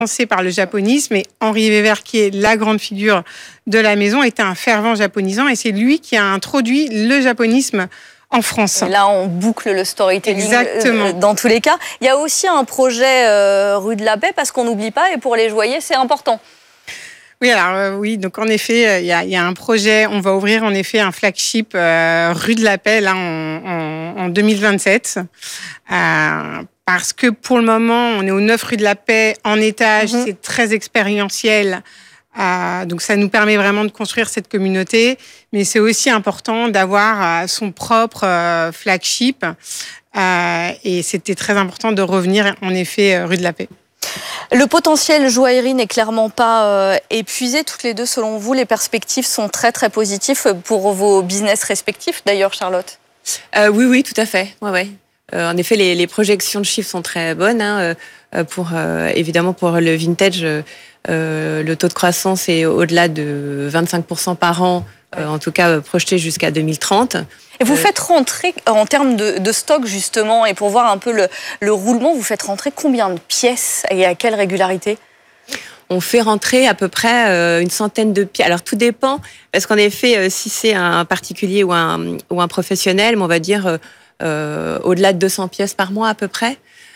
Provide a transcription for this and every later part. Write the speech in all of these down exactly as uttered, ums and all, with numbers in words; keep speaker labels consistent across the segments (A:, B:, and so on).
A: Pensé par le japonisme, et Henri Weber, qui est la grande figure de la maison, était un fervent japonisant, et c'est lui qui a introduit le japonisme en France.
B: Et là, on boucle le storytelling.
A: Exactement.
B: Dans tous les cas. Il y a aussi un projet euh, rue de la Paix, parce qu'on n'oublie pas, et pour les joailliers, c'est important.
A: Oui, alors euh, oui, donc en effet, il y a, y a un projet. On va ouvrir en effet un flagship euh, rue de la Paix là en, en, en deux mille vingt-sept. Euh, Parce que pour le moment, on est au neuf rue de la Paix, en étage, mmh. c'est très expérientiel. Euh, donc ça nous permet vraiment de construire cette communauté. Mais c'est aussi important d'avoir euh, son propre euh, flagship. Euh, et c'était très important de revenir, en effet, euh, rue de la Paix.
B: Le potentiel joaillerie n'est clairement pas euh, épuisé. Toutes les deux, selon vous, les perspectives sont très, très positives pour vos business respectifs. D'ailleurs, Charlotte
C: euh, Oui, oui, tout à fait. Ouais, ouais. Euh, en effet, les, les projections de chiffres sont très bonnes. Hein, euh, pour, euh, évidemment, pour le vintage, euh, le taux de croissance est au-delà de vingt-cinq pour cent par an, euh, en tout cas euh, projeté jusqu'à deux mille trente.
B: Et vous euh, faites rentrer, en termes de, de stock justement, et pour voir un peu le, le roulement, vous faites rentrer combien de pièces et à quelle régularité ?
C: On fait rentrer à peu près euh, une centaine de pièces. Alors tout dépend, parce qu'en effet, euh, si c'est un particulier ou un, ou un professionnel, on va dire... Euh, Euh, au-delà de deux cents pièces par mois à peu près.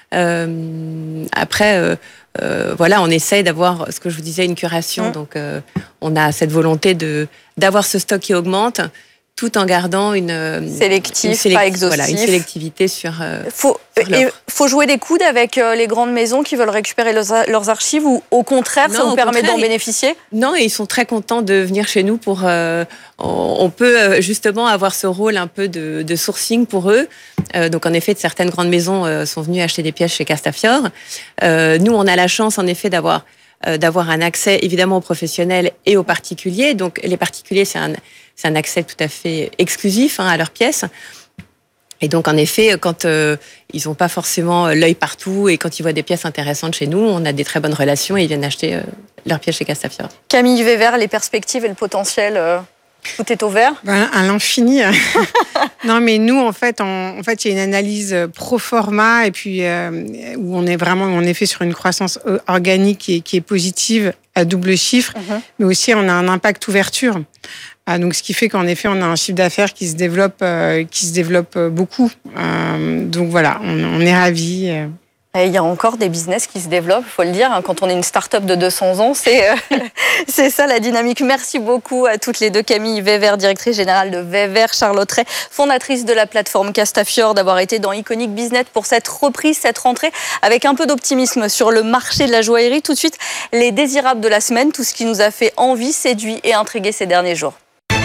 C: Euh, après, euh, euh, voilà, on essaye d'avoir, ce que je vous disais, une curation. Mmh. Donc, euh, on a cette volonté de d'avoir ce stock qui augmente, tout en gardant une
B: sélectif,
C: une sélect...
B: pas exhaustif.
C: Voilà, une sélectivité sur. Euh,
B: faut, sur et faut jouer des coudes avec les grandes maisons qui veulent récupérer leurs, leurs archives, ou au contraire, non, ça vous permet d'en bénéficier ?
C: Non, et ils sont très contents de venir chez nous pour. Euh, on, on peut justement avoir ce rôle un peu de, de sourcing pour eux. Euh, donc en effet, certaines grandes maisons euh, sont venues acheter des pièces chez Castafiore. Euh, nous, on a la chance en effet d'avoir euh, d'avoir un accès évidemment aux professionnels et aux particuliers. Donc les particuliers, c'est un c'est un accès tout à fait exclusif hein, à leurs pièces. Et donc, en effet, quand euh, ils n'ont pas forcément l'œil partout et quand ils voient des pièces intéressantes chez nous, on a des très bonnes relations et ils viennent acheter euh, leurs pièces chez Castafiore.
B: Camille Weber, les perspectives et le potentiel, euh, tout est au vert ?
A: Ben, à l'infini. Non, mais nous, en fait, en, en fait, il y a une analyse pro forma et puis euh, où on est vraiment, on est fait sur une croissance organique qui est, qui est positive à double chiffre, mm-hmm. mais aussi on a un impact ouverture. Ah, donc, ce qui fait qu'en effet, on a un chiffre d'affaires qui se développe, euh, qui se développe beaucoup. Euh, donc voilà, on, on est ravis.
B: Et il y a encore des business qui se développent, il faut le dire. Quand on est une start-up de deux cents ans, c'est, euh, c'est ça la dynamique. Merci beaucoup à toutes les deux. Camille Weber, directrice générale de Weber, Charlotte Ray, fondatrice de la plateforme Castafiore, d'avoir été dans Iconic Business pour cette reprise, cette rentrée, avec un peu d'optimisme sur le marché de la joaillerie. Tout de suite, les désirables de la semaine, tout ce qui nous a fait envie, séduit et intrigué ces derniers jours.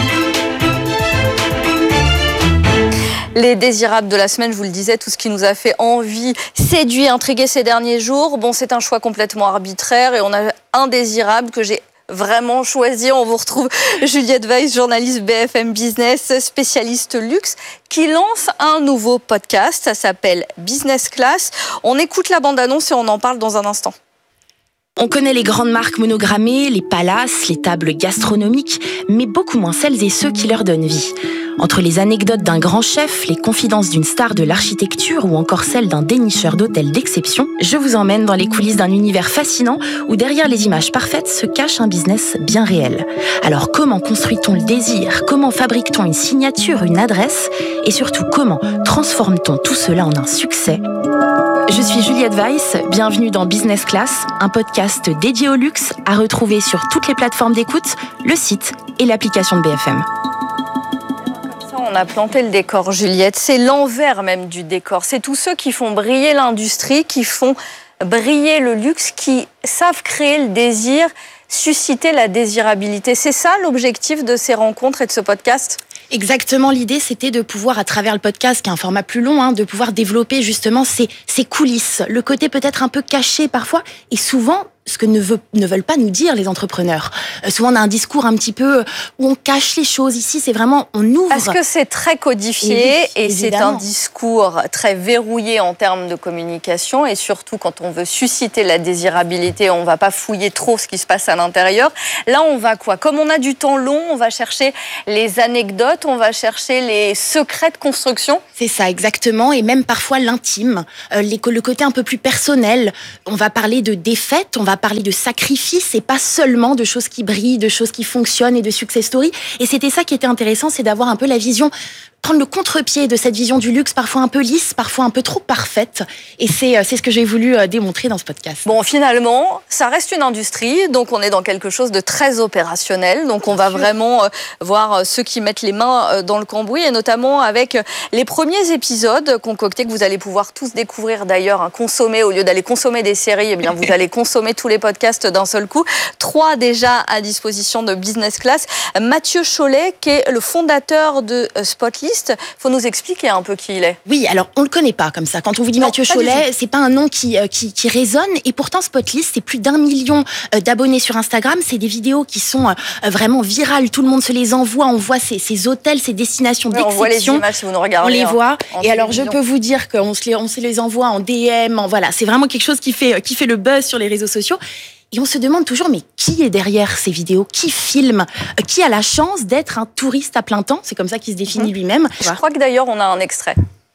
B: Les désirables de la semaine, je vous le disais, tout ce qui nous a fait envie, séduit, intrigué ces derniers jours. Bon, c'est un choix complètement arbitraire et on a un désirable que j'ai vraiment choisi. On vous retrouve Juliette Weiss, journaliste B F M Business, spécialiste luxe, qui lance un nouveau podcast. Ça s'appelle Business Class. On écoute la bande-annonce et on en parle dans un instant.
D: On connaît les grandes marques monogrammées, les palaces, les tables gastronomiques, mais beaucoup moins celles et ceux qui leur donnent vie. Entre les anecdotes d'un grand chef, les confidences d'une star de l'architecture ou encore celles d'un dénicheur d'hôtels d'exception, je vous emmène dans les coulisses d'un univers fascinant où derrière les images parfaites se cache un business bien réel. Alors comment construit-on le désir ? Comment fabrique-t-on une signature, une adresse ? Et surtout, comment transforme-t-on tout cela en un succès ? Je suis Juliette Weiss, bienvenue dans Business Class, un podcast dédié au luxe à retrouver sur toutes les plateformes d'écoute, le site et l'application de B F M.
B: On a planté le décor, Juliette. C'est l'envers même du décor. C'est tous ceux qui font briller l'industrie, qui font briller le luxe, qui savent créer le désir, susciter la désirabilité. C'est ça l'objectif de ces rencontres et de ce podcast ?
D: Exactement, l'idée c'était de pouvoir, à travers le podcast, qui est un format plus long, hein, de pouvoir développer justement ces, ces coulisses, le côté peut-être un peu caché parfois, et souvent ce que ne, veut, ne veulent pas nous dire les entrepreneurs. Euh, souvent on a un discours un petit peu où on cache les choses. Ici c'est vraiment, on ouvre.
B: Parce que c'est très codifié et, oui, et c'est un discours très verrouillé en termes de communication, et surtout quand on veut susciter la désirabilité, on ne va pas fouiller trop ce qui se passe à l'intérieur. Là on va quoi ? Comme on a du temps long, on va chercher les anecdotes, on va chercher les secrets de construction.
D: C'est ça, exactement, et même parfois l'intime, euh, les, le côté un peu plus personnel. On va parler de défaites, on va parler de sacrifice et pas seulement de choses qui brillent, de choses qui fonctionnent et de success story. Et c'était ça qui était intéressant, c'est d'avoir un peu la vision, prendre le contre-pied de cette vision du luxe, parfois un peu lisse, parfois un peu trop parfaite. Et c'est, c'est ce que j'ai voulu démontrer dans ce podcast.
B: Bon, finalement, ça reste une industrie, donc on est dans quelque chose de très opérationnel. Donc on va vraiment voir ceux qui mettent les mains dans le cambouis, et notamment avec les premiers épisodes concoctés que vous allez pouvoir tous découvrir d'ailleurs, hein, consommer au lieu d'aller consommer des séries, eh bien vous allez consommer tous les podcasts d'un seul coup. Trois déjà à disposition de Business Class. Mathieu Chollet, qui est le fondateur de Spotlight. Il faut nous expliquer un peu qui il est.
D: Oui, alors on le connaît pas comme ça. Quand on vous dit non, Mathieu Chollet, c'est pas un nom qui, qui, qui résonne. Et pourtant, Spotlist, c'est plus d'un million d'abonnés sur Instagram. C'est des vidéos qui sont vraiment virales. Tout le monde se les envoie. On voit ces, ces hôtels, ces destinations oui, d'exception.
B: On voit les images si vous nous regardez.
D: On les
B: hein,
D: voit. Et alors, je peux vous dire qu'on se les, on se les envoie en D M. En, voilà, c'est vraiment quelque chose qui fait, qui fait le buzz sur les réseaux sociaux. Et on se demande toujours, mais qui est derrière ces vidéos? Qui filme? Qui a la chance d'être un touriste à plein temps? C'est comme ça qu'il se définit mmh. lui-même.
B: Je crois que d'ailleurs, on a un extrait.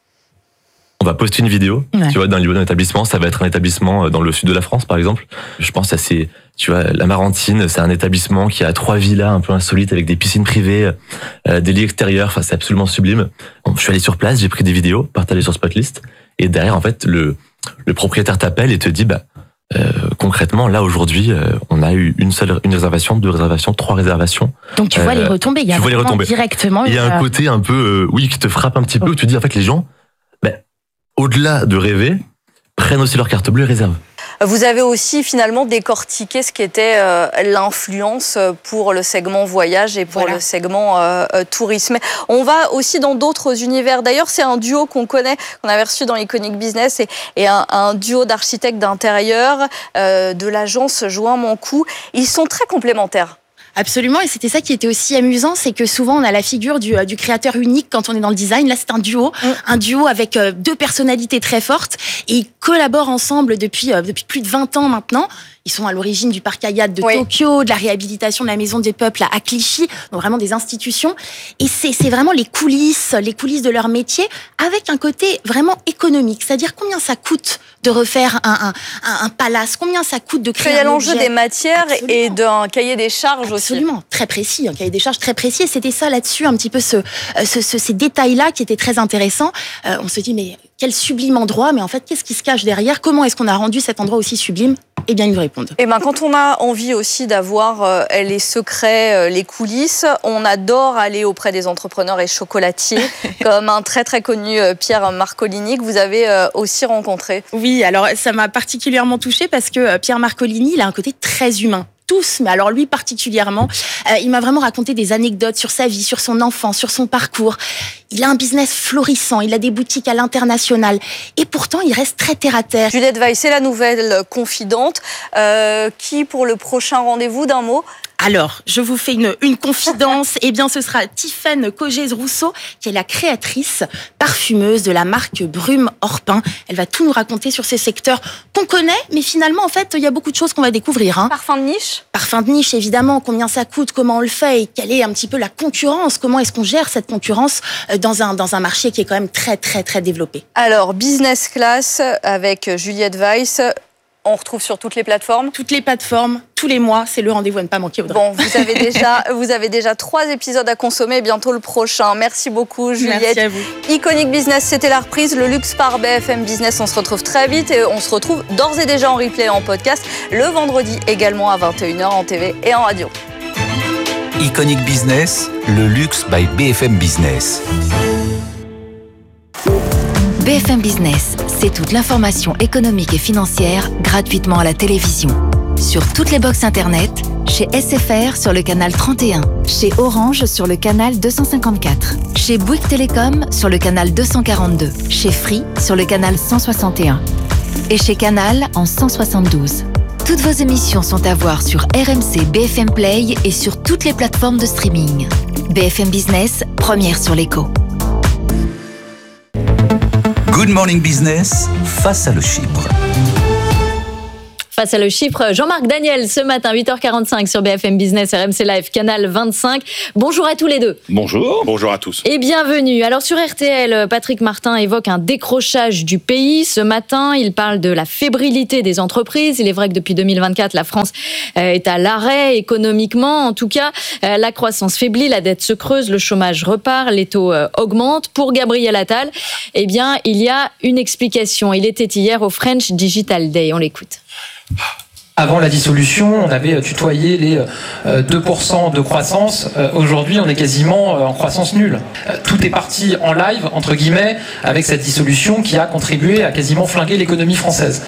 E: On va poster une vidéo,
D: ouais.
E: tu vois, d'un lieu d'un établissement. Ça va être un établissement dans le sud de la France, par exemple. Je pense à ces, tu vois, la Marantine, c'est un établissement qui a trois villas un peu insolites avec des piscines privées, euh, des lits extérieurs. Enfin, c'est absolument sublime. Bon, je suis allé sur place, j'ai pris des vidéos partagées sur Spotlist. Et derrière, en fait, le, le propriétaire t'appelle et te dit, bah, Euh, concrètement, là aujourd'hui, euh, on a eu une seule, une réservation, deux réservations, trois réservations.
D: Donc tu vois euh, les retombées. Il y a
E: tu vois les retombées
D: directement.
E: Il y a un côté un peu, euh, oui, qui te frappe un petit peu. Où tu dis en fait, les gens, ben, au-delà de rêver, prennent aussi leur carte bleue et réservent.
B: Vous avez aussi finalement décortiqué ce qu'était euh, l'influence pour le segment voyage et pour voilà. le segment euh, tourisme. On va aussi dans d'autres univers. D'ailleurs, c'est un duo qu'on connaît, qu'on avait reçu dans Iconic Business, et, et un, un duo d'architectes d'intérieur euh, de l'agence Join Mon Coup. Ils sont très complémentaires.
D: Absolument, et c'était ça qui était aussi amusant, c'est que souvent on a la figure du, du créateur unique quand on est dans le design. Là, c'est un duo, mmh. un duo avec deux personnalités très fortes, et ils collaborent ensemble depuis, depuis plus de vingt ans maintenant. Ils sont à l'origine du parc Hayat de oui. Tokyo, de la réhabilitation de la Maison des Peuples à Clichy, donc vraiment des institutions. Et c'est, c'est vraiment les coulisses, les coulisses de leur métier, avec un côté vraiment économique. C'est-à-dire combien ça coûte de refaire un, un, un palace, combien ça coûte de créer un objet. Il y a
B: l'enjeu des matières Absolument. Et d'un cahier des charges
D: Absolument.
B: aussi.
D: Absolument, très précis, un cahier des charges très précis. Et c'était ça là-dessus, un petit peu ce, ce, ce, ces détails-là qui étaient très intéressants. Euh, on se dit, mais quel sublime endroit, mais en fait, qu'est-ce qui se cache derrière? Comment est-ce qu'on a rendu cet endroit aussi sublime? Eh bien, ils nous répondent.
B: Eh ben, quand on a envie aussi d'avoir euh, les secrets, euh, les coulisses, on adore aller auprès des entrepreneurs et chocolatiers, comme un très très connu euh, Pierre Marcolini, que vous avez euh, aussi rencontré.
D: Oui, alors ça m'a particulièrement touchée parce que euh, Pierre Marcolini, il a un côté très humain. Tous, mais alors lui particulièrement, euh, il m'a vraiment raconté des anecdotes sur sa vie, sur son enfance, sur son parcours. Il a un business florissant, il a des boutiques à l'international, et pourtant il reste très terre à terre.
B: Juliette Weiss, c'est la nouvelle confidente, euh, qui pour le prochain rendez-vous, d'un mot?
D: Alors, je vous fais une, une confidence. Eh bien, ce sera Tiffaine Cogez-Rousseau, qui est la créatrice parfumeuse de la marque Brume Orpin. Elle va tout nous raconter sur ces secteurs qu'on connaît, mais finalement, en fait, il y a beaucoup de choses qu'on va découvrir. Hein.
B: Parfum de niche?
D: Parfum de niche, évidemment. Combien ça coûte, comment on le fait et quelle est un petit peu la concurrence? Comment est-ce qu'on gère cette concurrence dans un, dans un marché qui est quand même très, très, très développé?
B: Alors, Business Class avec Juliette Weiss. On retrouve sur toutes les plateformes.
D: Toutes les plateformes, tous les mois, c'est le rendez-vous à ne pas manquer. Audrey.
B: Bon, vous avez déjà, vous avez déjà trois épisodes à consommer, bientôt le prochain. Merci beaucoup, Juliette.
D: Merci à vous.
B: Iconic Business, c'était la reprise. Le luxe par B F M Business, on se retrouve très vite et on se retrouve d'ores et déjà en replay et en podcast le vendredi également à vingt et une heures en T V et en radio.
F: Iconic Business, le luxe by B F M Business.
G: B F M Business, c'est toute l'information économique et financière gratuitement à la télévision. Sur toutes les box internet, chez S F R sur le canal trente et un, chez Orange sur le canal deux cent cinquante-quatre, chez Bouygues Télécom sur le canal deux cent quarante-deux, chez Free sur le canal cent soixante et un et chez Canal en cent soixante-douze. Toutes vos émissions sont à voir sur R M C B F M Play et sur toutes les plateformes de streaming. B F M Business, première sur l'écho.
F: Good Morning Business, face à le chibre.
B: face à le chiffre. Jean-Marc Daniel, ce matin, huit heures quarante-cinq sur B F M Business, R M C Live, canal vingt-cinq. Bonjour à tous les deux.
H: Bonjour. Bonjour à tous.
B: Et bienvenue. Alors sur R T L, Patrick Martin évoque un décrochage du pays. Ce matin, il parle de la fébrilité des entreprises. Il est vrai que depuis deux mille vingt-quatre, la France est à l'arrêt économiquement. En tout cas, la croissance faiblit, la dette se creuse, le chômage repart, les taux augmentent. Pour Gabriel Attal, eh bien, il y a une explication. Il était hier au French Digital Day. On l'écoute.
I: Avant la dissolution, on avait tutoyé les deux pour cent de croissance. Aujourd'hui, on est quasiment en croissance nulle. Tout est parti en live, entre guillemets, avec cette dissolution qui a contribué à quasiment flinguer l'économie française.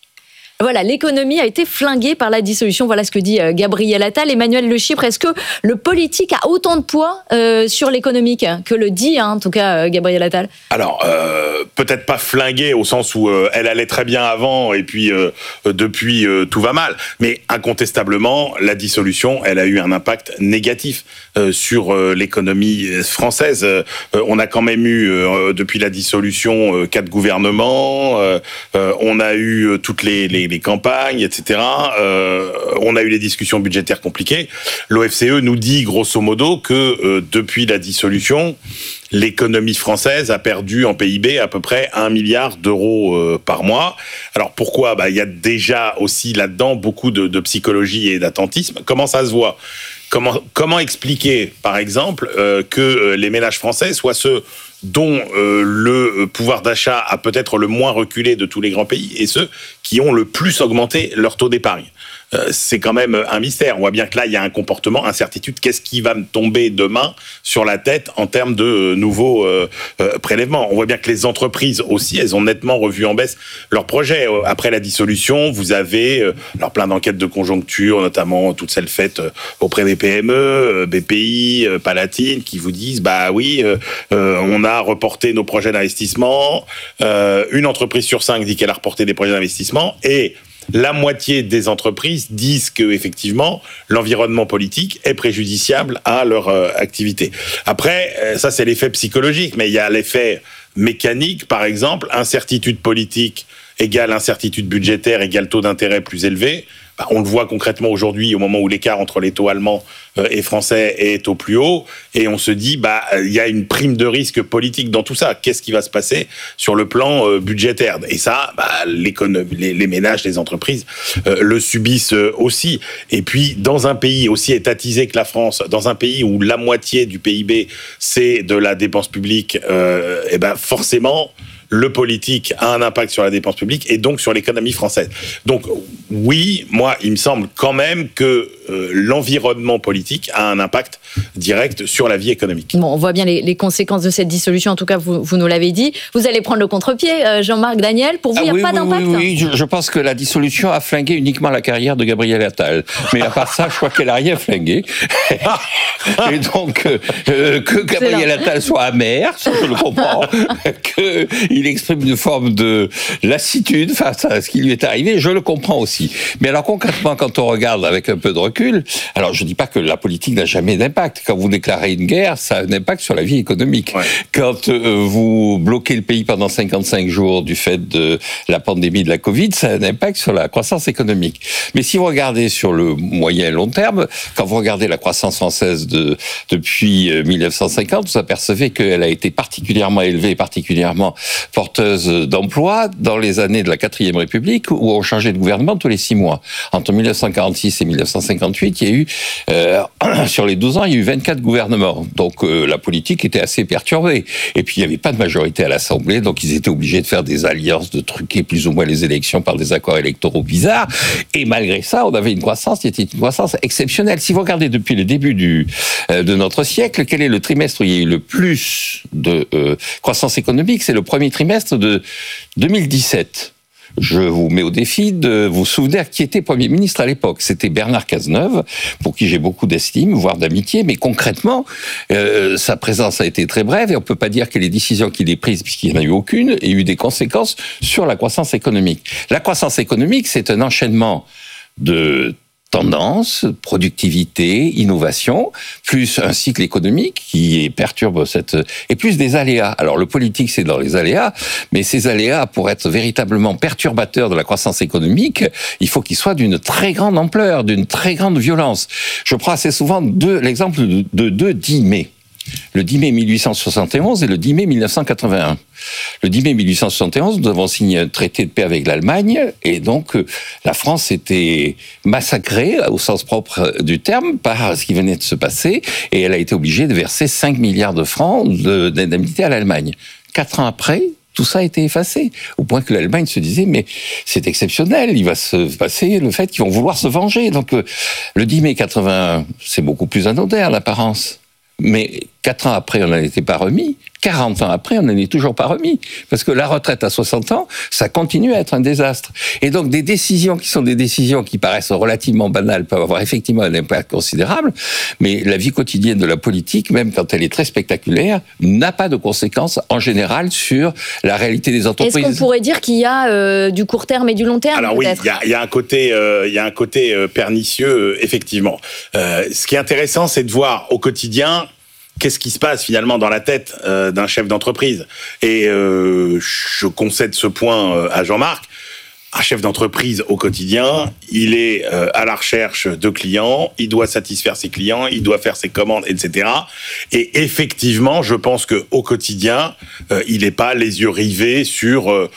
B: Voilà, l'économie a été flinguée par la dissolution. Voilà ce que dit Gabriel Attal. Emmanuel Le Chypre, est-ce que le politique a autant de poids euh, sur l'économique que le dit, hein, en tout cas, Gabriel Attal ?
H: Alors, euh, peut-être pas flinguée au sens où euh, elle allait très bien avant et puis euh, depuis euh, tout va mal. Mais incontestablement, la dissolution, elle a eu un impact négatif euh, sur euh, l'économie française. Euh, on a quand même eu, euh, depuis la dissolution, euh, quatre gouvernements. Euh, euh, on a eu euh, toutes les, les les campagnes, et cetera. Euh, on a eu les discussions budgétaires compliquées. L'O F C E nous dit grosso modo que euh, depuis la dissolution, l'économie française a perdu en P I B à peu près un milliard d'euros euh, par mois. Alors pourquoi ? Bah, il y a déjà aussi là-dedans beaucoup de, de psychologie et d'attentisme. Comment ça se voit ? Comment, comment expliquer, par exemple, euh, que euh, les ménages français soient ceux dont euh, le pouvoir d'achat a peut-être le moins reculé de tous les grands pays et ceux qui ont le plus augmenté leur taux d'épargne. Euh, c'est quand même un mystère. On voit bien que là, il y a un comportement, incertitude. Qu'est-ce qui va me tomber demain sur la tête en termes de euh, nouveaux euh, euh, prélèvements ? On voit bien que les entreprises aussi, elles ont nettement revu en baisse leurs projets. Euh, après la dissolution, vous avez euh, alors plein d'enquêtes de conjoncture, notamment toutes celles faites euh, auprès des P M E, euh, B P I, euh, Palatine, qui vous disent, bah oui, euh, euh, on a reporté nos projets d'investissement. Euh, une entreprise sur cinq dit qu'elle a reporté des projets d'investissement et la moitié des entreprises disent que effectivement l'environnement politique est préjudiciable à leur euh, activité. Après, euh, ça c'est l'effet psychologique, mais il y a l'effet mécanique, par exemple, incertitude politique égale incertitude budgétaire égale taux d'intérêt plus élevé. Bah, on le voit concrètement aujourd'hui au moment où l'écart entre les taux allemands et français est au plus haut, et on se dit bah il y a une prime de risque politique dans tout ça. Qu'est-ce qui va se passer sur le plan euh, budgétaire ? Et ça, bah, l'économie, les, les ménages, les entreprises euh, le subissent aussi. Et puis dans un pays aussi étatisé que la France, dans un pays où la moitié du P I B c'est de la dépense publique, euh, et ben forcément le politique a un impact sur la dépense publique et donc sur l'économie française. Donc oui, moi, il me semble quand même que euh, l'environnement politique a un impact direct sur la vie économique.
B: Bon, on voit bien les, les conséquences de cette dissolution, en tout cas, vous, vous nous l'avez dit. Vous allez prendre le contre-pied, euh, Jean-Marc Daniel. Pour vous, il ah, n'y a
J: oui,
B: pas
J: oui,
B: d'impact ?
J: Oui, oui, je, je pense que la dissolution a flingué uniquement la carrière de Gabriel Attal. Mais à part ça, je crois qu'elle n'a rien flingué. Et donc, euh, que Gabriel Attal soit amer, ça je le comprends, qu'il exprime une forme de lassitude face à ce qui lui est arrivé, je le comprends aussi. Mais alors concrètement, quand on regarde avec un peu de recul, alors je ne dis pas que la politique n'a jamais d'impact. Quand vous déclarez une guerre, ça a un impact sur la vie économique. Ouais. Quand euh, vous bloquez le pays pendant cinquante-cinq jours du fait de la pandémie de la Covid, ça a un impact sur la croissance économique. Mais si vous regardez sur le moyen et long terme, quand vous regardez la croissance française de, depuis mille neuf cent cinquante, vous apercevez qu'elle a été particulièrement élevée, particulièrement porteuse d'emploi dans les années de la quatrième République où on changeait de gouvernement tous les six mois. Entre mille neuf cent quarante-six et mille neuf cent cinquante-huit, il y a eu, euh, sur les douze ans, il y a eu vingt-quatre gouvernements. Donc euh, la politique était assez perturbée. Et puis il n'y avait pas de majorité à l'Assemblée, donc ils étaient obligés de faire des alliances, de truquer plus ou moins les élections par des accords électoraux bizarres. Et malgré ça, on avait une croissance qui était une croissance exceptionnelle. Si vous regardez depuis le début du, euh, de notre siècle, quel est le trimestre où il y a eu le plus de euh, croissance économique ? C'est le premier trimestre de deux mille dix-sept. Je vous mets au défi de vous souvenir qui était Premier ministre à l'époque. C'était Bernard Cazeneuve, pour qui j'ai beaucoup d'estime, voire d'amitié, mais concrètement, euh, sa présence a été très brève et on ne peut pas dire que les décisions qu'il ait prises, puisqu'il n'y en a eu aucune, aient eu des conséquences sur la croissance économique. La croissance économique, c'est un enchaînement de tendance, productivité, innovation, plus un cycle économique qui perturbe cette... et plus des aléas. Alors le politique, c'est dans les aléas, mais ces aléas, pour être véritablement perturbateurs de la croissance économique, il faut qu'ils soient d'une très grande ampleur, d'une très grande violence. Je prends assez souvent deux, l'exemple de deux dix mai. Le dix mai mille huit cent soixante et onze et le dix mai mille neuf cent quatre-vingt-un. Le dix mai mille huit cent soixante et onze, nous avons signé un traité de paix avec l'Allemagne, et donc la France était massacrée, au sens propre du terme, par ce qui venait de se passer, et elle a été obligée de verser cinq milliards de francs d'indemnité à l'Allemagne. Quatre ans après, tout ça a été effacé, au point que l'Allemagne se disait, mais c'est exceptionnel, il va se passer le fait qu'ils vont vouloir se venger. Donc le dix mai quatre-vingt-un, c'est beaucoup plus anodin à l'apparence. Mais quatre ans après, on n'en était pas remis. quarante ans après, on n'en est toujours pas remis. Parce que la retraite à soixante ans, ça continue à être un désastre. Et donc, des décisions qui sont des décisions qui paraissent relativement banales peuvent avoir effectivement un impact considérable. Mais la vie quotidienne de la politique, même quand elle est très spectaculaire, n'a pas de conséquences en général sur la réalité des entreprises.
B: Est-ce qu'on pourrait dire qu'il y a euh, du court terme et du long terme?
H: Alors peut-être. oui, il y, y a un côté, euh, il y a un côté euh, pernicieux, euh, effectivement. Euh, ce qui est intéressant, c'est de voir au quotidien qu'est-ce qui se passe finalement dans la tête euh, d'un chef d'entreprise. Et euh, je concède ce point euh, à Jean-Marc. Un chef d'entreprise au quotidien, il est euh, à la recherche de clients, il doit satisfaire ses clients, il doit faire ses commandes, et cetera. Et effectivement, je pense qu'au quotidien, euh, il n'est pas les yeux rivés sur euh,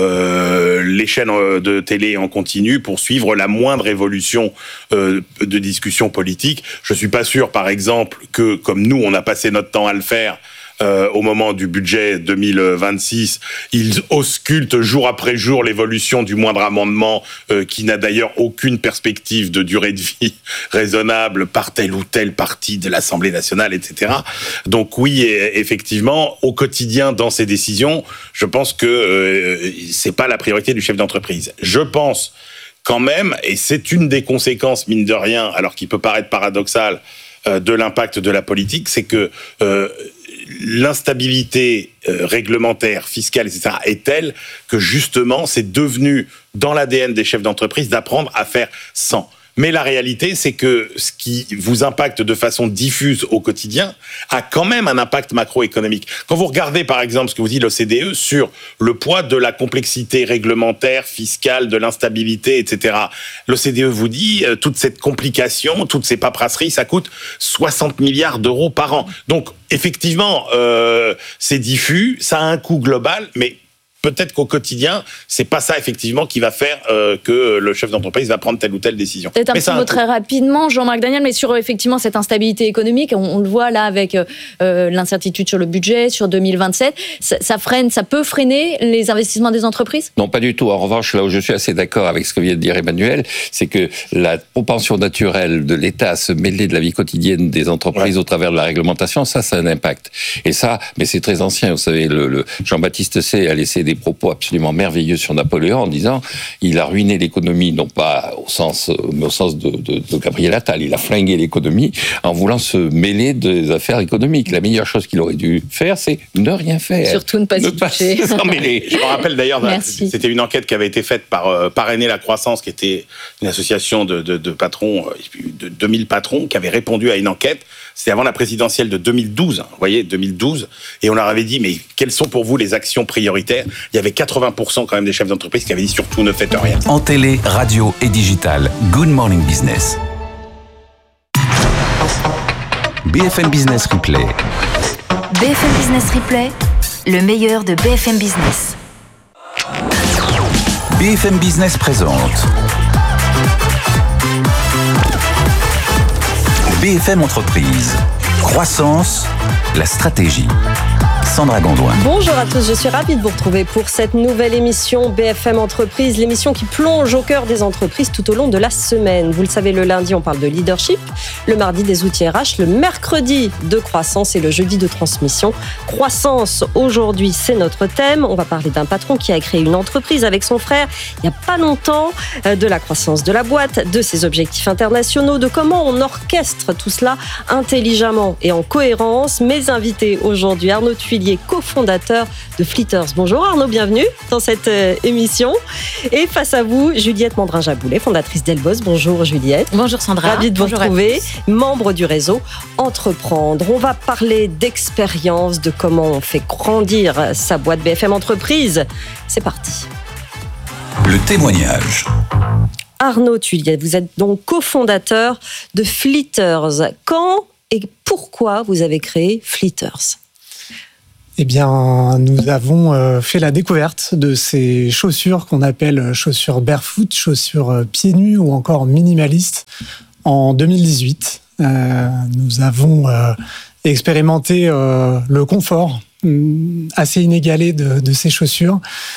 H: euh, les chaînes de télé en continu pour suivre la moindre évolution euh, de discussion politique. Je suis pas sûr, par exemple, que comme nous, on a passé notre temps à le faire, Euh, au moment du budget deux mille vingt-six, ils auscultent jour après jour l'évolution du moindre amendement euh, qui n'a d'ailleurs aucune perspective de durée de vie raisonnable par telle ou telle partie de l'Assemblée nationale, et cetera. Donc oui, effectivement, au quotidien, dans ces décisions, je pense que euh, c'est pas la priorité du chef d'entreprise. Je pense quand même, et c'est une des conséquences, mine de rien, alors qu'il peut paraître paradoxal, euh, de l'impact de la politique, c'est que euh, l'instabilité euh, réglementaire, fiscale, et cetera est telle que justement c'est devenu dans l'A D N des chefs d'entreprise d'apprendre à faire sans. Mais la réalité, c'est que ce qui vous impacte de façon diffuse au quotidien a quand même un impact macroéconomique. Quand vous regardez, par exemple, ce que vous dit l'O C D E sur le poids de la complexité réglementaire, fiscale, de l'instabilité, et cetera, l'O C D E vous dit euh, toute cette complication, toutes ces paperasseries, ça coûte soixante milliards d'euros par an. Donc, effectivement, euh, c'est diffus, ça a un coût global, mais peut-être qu'au quotidien, c'est pas ça effectivement qui va faire euh, que le chef d'entreprise va prendre telle ou telle décision.
B: Peut-être un
H: mais
B: petit mot très rapidement, Jean-Marc Daniel, mais sur effectivement cette instabilité économique, on, on le voit là avec euh, l'incertitude sur le budget, sur deux mille vingt-sept, ça, ça freine, ça peut freiner les investissements des entreprises?
J: Non, pas du tout. En revanche, là où je suis assez d'accord avec ce que vient de dire Emmanuel, c'est que la propension naturelle de l'État à se mêler de la vie quotidienne des entreprises ouais. au travers de la réglementation, ça, ça a un impact. Et ça, mais c'est très ancien. Vous savez, le, le Jean-Baptiste Say a laissé des propos absolument merveilleux sur Napoléon en disant il a ruiné l'économie, non pas au sens, mais au sens de, de, de Gabriel Attal. Il a flingué l'économie en voulant se mêler des affaires économiques. La meilleure chose qu'il aurait dû faire, c'est ne rien faire.
B: Surtout ne pas s'y toucher.
H: S'en mêler. Je me rappelle d'ailleurs, c'était une enquête qui avait été faite par euh, Parrainer la croissance, qui était une association de, de, de patrons, de deux mille patrons, qui avait répondu à une enquête. C'était avant la présidentielle de deux mille douze, vous voyez, deux mille douze, et on leur avait dit, mais quelles sont pour vous les actions prioritaires? Il y avait quatre-vingts pour cent quand même des chefs d'entreprise qui avaient dit surtout ne faites rien.
F: En télé, radio et digital, Good Morning Business. B F M Business Replay.
G: B F M Business Replay, le meilleur de B F M Business.
F: B F M Business présente B F M Entreprise. Croissance, la stratégie. Sandra Gondouin.
K: Bonjour à tous, je suis ravie de vous retrouver pour cette nouvelle émission B F M Entreprise, l'émission qui plonge au cœur des entreprises tout au long de la semaine. Vous le savez, le lundi, on parle de leadership, le mardi des outils R H, le mercredi de croissance et le jeudi de transmission. Croissance, aujourd'hui, c'est notre thème. On va parler d'un patron qui a créé une entreprise avec son frère il n'y a pas longtemps, de la croissance de la boîte, de ses objectifs internationaux, de comment on orchestre tout cela intelligemment et en cohérence. Mes invités aujourd'hui, Arnaud Thuy, Thuillier, cofondateur de Flitters. Bonjour Arnaud, bienvenue dans cette euh, émission. Et face à vous, Juliette Mandrin-Jaboulet, fondatrice d'Elboss. Bonjour Juliette.
D: Bonjour Sandra.
K: Ravie de vous
D: Bonjour
K: retrouver, membre du réseau Entreprendre. On va parler d'expérience, de comment on fait grandir sa boîte B F M Entreprise. C'est parti.
F: Le témoignage.
K: Arnaud Thuillier, vous êtes donc cofondateur de Flitters. Quand et pourquoi vous avez créé Flitters ?
L: Eh bien, nous avons euh, fait la découverte de ces chaussures qu'on appelle chaussures barefoot, chaussures pieds nus ou encore minimalistes en deux mille dix-huit. Euh, nous avons euh, expérimenté euh, le confort euh, assez inégalé de, de ces chaussures.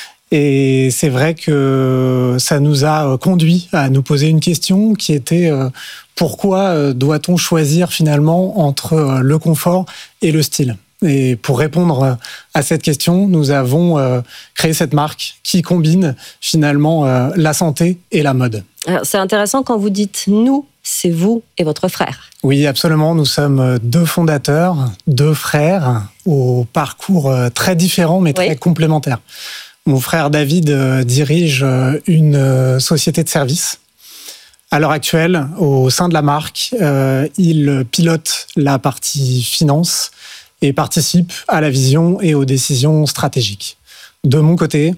L: Et c'est vrai que ça nous a conduit à nous poser une question qui était euh, pourquoi doit-on choisir finalement entre euh, le confort et le style ? Et pour répondre à cette question, nous avons euh, créé cette marque qui combine finalement euh, la santé et la mode.
K: Alors, c'est intéressant quand vous dites « nous », c'est vous et votre frère.
L: Oui, absolument. Nous sommes deux fondateurs, deux frères, au parcours très différent mais très oui. complémentaires. Mon frère David euh, dirige euh, une euh, société de services. À l'heure actuelle, au sein de la marque, euh, il pilote la partie finance et participe à la vision et aux décisions stratégiques. De mon côté,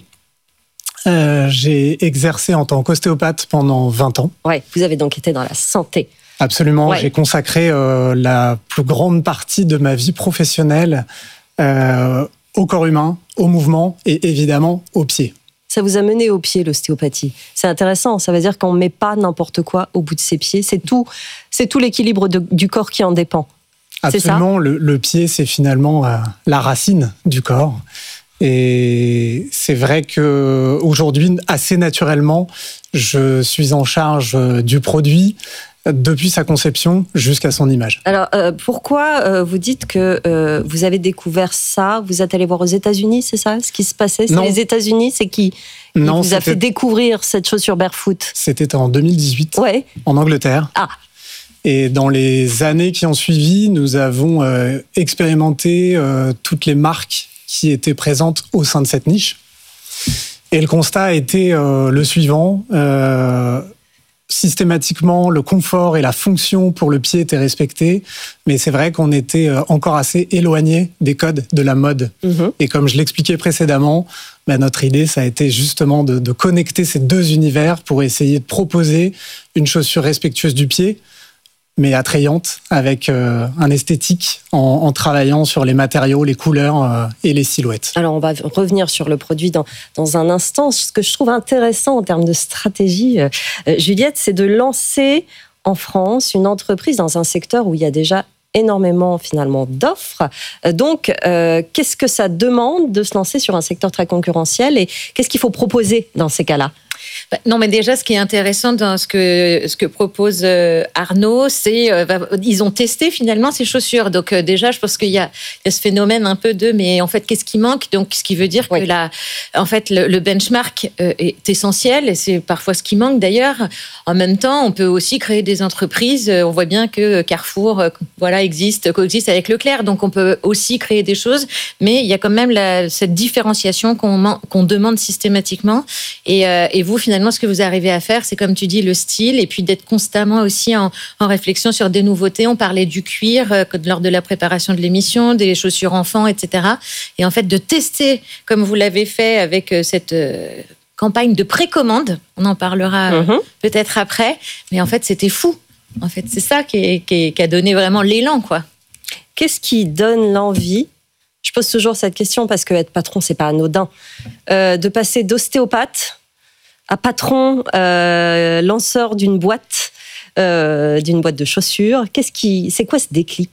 L: euh, j'ai exercé en tant qu'ostéopathe pendant vingt ans.
K: Ouais, vous avez donc été dans la santé.
L: Absolument, ouais. J'ai consacré euh, la plus grande partie de ma vie professionnelle euh, au corps humain, au mouvement et évidemment aux pieds.
K: Ça vous a mené aux pieds, l'ostéopathie. C'est intéressant, ça veut dire qu'on ne met pas n'importe quoi au bout de ses pieds. C'est tout, c'est tout l'équilibre de, du corps qui en dépend.
L: Absolument, c'est ça ? le, le pied, c'est finalement euh, la racine du corps. Et c'est vrai qu'aujourd'hui, assez naturellement, je suis en charge du produit, depuis sa conception jusqu'à son image.
K: Alors, euh, pourquoi euh, vous dites que euh, vous avez découvert ça ? Vous êtes allé voir aux États-Unis, c'est ça, ce qui se passait ? C'est
L: non.
K: Les États-Unis, c'est qui, qui
L: non,
K: vous a fait découvrir cette chaussure barefoot ?
L: C'était en deux mille dix-huit,
K: ouais.
L: en Angleterre.
K: Ah.
L: Et dans les années qui ont suivi, nous avons euh, expérimenté euh, toutes les marques qui étaient présentes au sein de cette niche. Et le constat a été euh, le suivant. Euh, Systématiquement, le confort et la fonction pour le pied étaient respectés, mais c'est vrai qu'on était encore assez éloigné des codes de la mode. Mmh. Et comme je l'expliquais précédemment, bah, notre idée, ça a été justement de, de connecter ces deux univers pour essayer de proposer une chaussure respectueuse du pied, mais attrayante, avec euh, un esthétique en, en travaillant sur les matériaux, les couleurs euh, et les silhouettes.
K: Alors, on va revenir sur le produit dans, dans un instant. Ce que je trouve intéressant en termes de stratégie, euh, Juliette, c'est de lancer en France une entreprise dans un secteur où il y a déjà énormément finalement d'offres. Donc, euh, qu'est-ce que ça demande de se lancer sur un secteur très concurrentiel et qu'est-ce qu'il faut proposer dans ces cas-là ?
M: Bah, non, mais déjà, ce qui est intéressant dans ce que, ce que propose euh, Arnaud, c'est euh, ils ont testé finalement ces chaussures. Donc euh, déjà, je pense qu'il y a, il y a ce phénomène un peu de, mais en fait, qu'est-ce qui manque ? Donc, ce qui veut dire oui. que la, en fait, le, le benchmark euh, est essentiel et c'est parfois ce qui manque d'ailleurs. En même temps, on peut aussi créer des entreprises. On voit bien que Carrefour, euh, voilà, existe, coexiste avec Leclerc. Donc, on peut aussi créer des choses, mais il y a quand même la, cette différenciation qu'on, qu'on demande systématiquement. Et, euh, et vous, finalement, ce que vous arrivez à faire, c'est comme tu dis, le style, et puis d'être constamment aussi en, en réflexion sur des nouveautés. On parlait du cuir euh, lors de la préparation de l'émission, des chaussures enfants, et cetera. Et en fait, de tester, comme vous l'avez fait avec euh, cette euh, campagne de précommande, on en parlera euh, mm-hmm. peut-être après, mais en fait, c'était fou. En fait, c'est ça qui, est, qui, est, qui a donné vraiment l'élan, quoi.
K: Qu'est-ce qui donne l'envie ? Je pose toujours cette question parce que être patron, c'est pas anodin. Euh, de passer d'ostéopathe à patron, euh, lanceur d'une boîte, euh, d'une boîte de chaussures. Qu'est-ce qui, c'est quoi ce déclic ?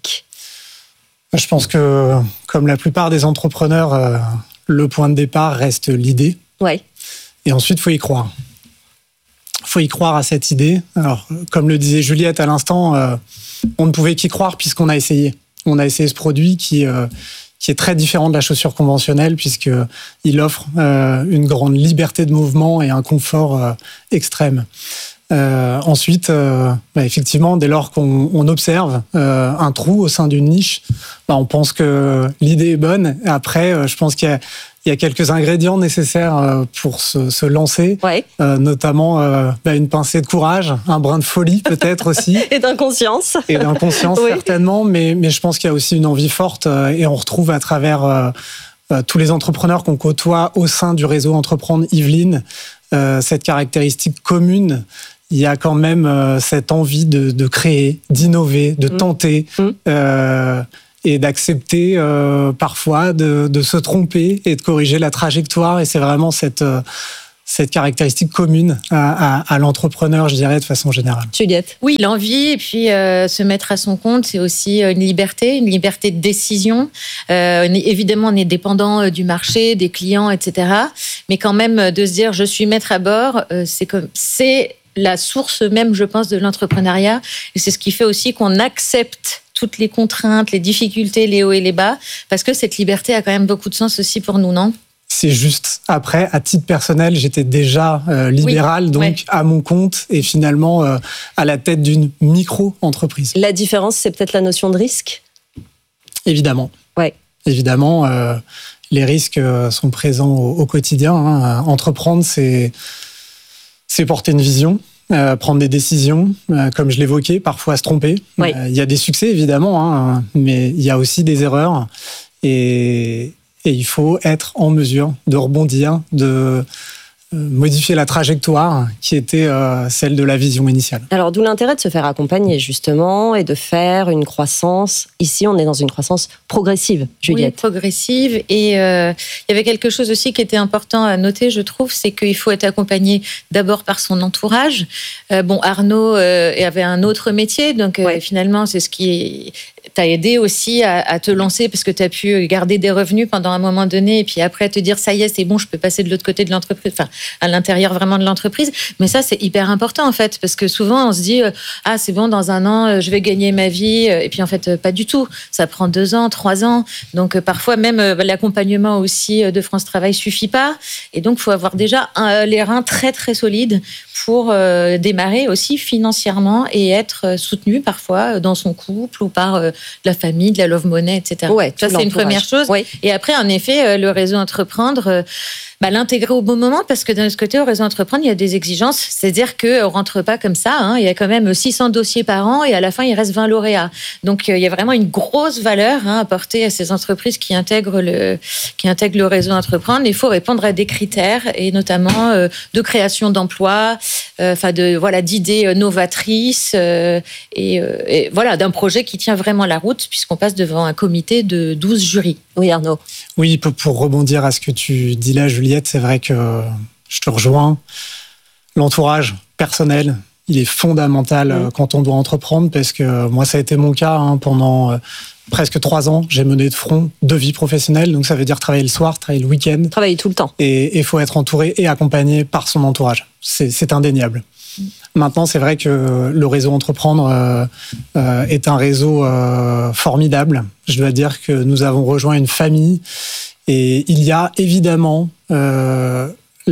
L: Je pense que, comme la plupart des entrepreneurs, euh, le point de départ reste l'idée.
K: Ouais.
L: Et ensuite, il faut y croire. Il faut y croire à cette idée. Alors, comme le disait Juliette à l'instant, euh, on ne pouvait qu'y croire puisqu'on a essayé. On a essayé ce produit qui... Euh, qui est très différent de la chaussure conventionnelle puisqu'il offre euh, une grande liberté de mouvement et un confort euh, extrême. Euh, ensuite, euh, bah, effectivement, dès lors qu'on on observe euh, un trou au sein d'une niche, bah, on pense que l'idée est bonne. Après, euh, je pense qu'il y a, il y a quelques ingrédients nécessaires euh, pour se, se lancer,
K: ouais.
L: euh, notamment euh, bah, une pincée de courage, un brin de folie peut-être aussi.
K: Et d'inconscience.
L: Et d'inconscience, oui. certainement, mais, mais je pense qu'il y a aussi une envie forte euh, et on retrouve à travers euh, euh, tous les entrepreneurs qu'on côtoie au sein du réseau Entreprendre Yvelines, euh, cette caractéristique commune. Il y a quand même euh, cette envie de, de créer, d'innover, de mmh. tenter mmh. Euh, et d'accepter euh, parfois de, de se tromper et de corriger la trajectoire. Et c'est vraiment cette, euh, cette caractéristique commune à, à, à l'entrepreneur, je dirais, de façon générale.
K: Juliette ?
M: Oui, l'envie et puis euh, se mettre à son compte, c'est aussi une liberté, une liberté de décision. Euh, évidemment, on est dépendant du marché, des clients, et cetera. Mais quand même, de se dire « je suis maître à bord euh, », c'est comme... c'est la source même, je pense, de l'entrepreneuriat. Et c'est ce qui fait aussi qu'on accepte toutes les contraintes, les difficultés, les hauts et les bas, parce que cette liberté a quand même beaucoup de sens aussi pour nous, non ?
L: C'est juste. Après, à titre personnel, j'étais déjà euh, libéral, oui, donc ouais. à mon compte et finalement euh, à la tête d'une micro-entreprise.
K: La différence, c'est peut-être la notion de risque ?
L: Évidemment.
K: Ouais.
L: Évidemment, euh, les risques sont présents au, au quotidien. Hein. Entreprendre, c'est... c'est porter une vision, euh, prendre des décisions, euh, comme je l'évoquais, parfois se tromper. Il oui. euh, y a des succès, évidemment, hein, mais il y a aussi des erreurs. Et, et il faut être en mesure de rebondir, de modifier la trajectoire qui était euh, celle de la vision initiale.
K: Alors, d'où l'intérêt de se faire accompagner, justement, et de faire une croissance. Ici, on est dans une croissance progressive, Juliette.
M: Oui, progressive. Et euh, il y avait quelque chose aussi qui était important à noter, je trouve, c'est qu'il faut être accompagné d'abord par son entourage. Euh, bon, Arnaud euh, avait un autre métier, donc euh, ouais. finalement, c'est ce qui t'a aidé aussi à, à te lancer parce que tu as pu garder des revenus pendant un moment donné et puis après te dire, ça y est, c'est bon, je peux passer de l'autre côté de l'entreprise. Enfin, à l'intérieur vraiment de l'entreprise. Mais ça, c'est hyper important, en fait, parce que souvent, on se dit, ah, c'est bon, dans un an, je vais gagner ma vie. Et puis, en fait, pas du tout. Ça prend deux ans, trois ans. Donc, parfois, même l'accompagnement aussi de France Travail suffit pas. Et donc, il faut avoir déjà un, les reins très, très solides pour euh, démarrer aussi financièrement et être soutenu parfois dans son couple ou par euh, la famille, de la love money, et cetera.
K: Ouais,
M: ça, c'est une première chose. Ouais. Et après, en effet, le réseau Entreprendre, euh, bah, l'intégrer au bon moment, parce que d'un autre côté, au réseau Entreprendre, il y a des exigences. C'est-à-dire qu'on ne rentre pas comme ça. Hein. Il y a quand même six cents dossiers par an et à la fin, il reste vingt lauréats. Donc, euh, il y a vraiment une grosse valeur hein, apportée à ces entreprises qui intègrent le, qui intègrent le réseau Entreprendre. Il faut répondre à des critères et notamment euh, de création d'emplois, enfin euh, de voilà d'idées novatrices euh, et, euh, et voilà d'un projet qui tient vraiment la route puisqu'on passe devant un comité de douze jurys.
K: Oui, Arnaud.
L: Oui, pour rebondir à ce que tu dis là, Juliette, c'est vrai que je te rejoins. L'entourage personnel, il est fondamental mmh. quand on doit entreprendre parce que moi, ça a été mon cas hein, pendant euh, presque trois ans. J'ai mené de front deux vies professionnelles, donc ça veut dire travailler le soir, travailler le week-end.
K: Travailler tout le temps.
L: Et il faut être entouré et accompagné par son entourage. C'est, c'est indéniable. Mmh. Maintenant, c'est vrai que le réseau Entreprendre euh, euh, est un réseau euh, formidable. Je dois dire que nous avons rejoint une famille et il y a évidemment euh,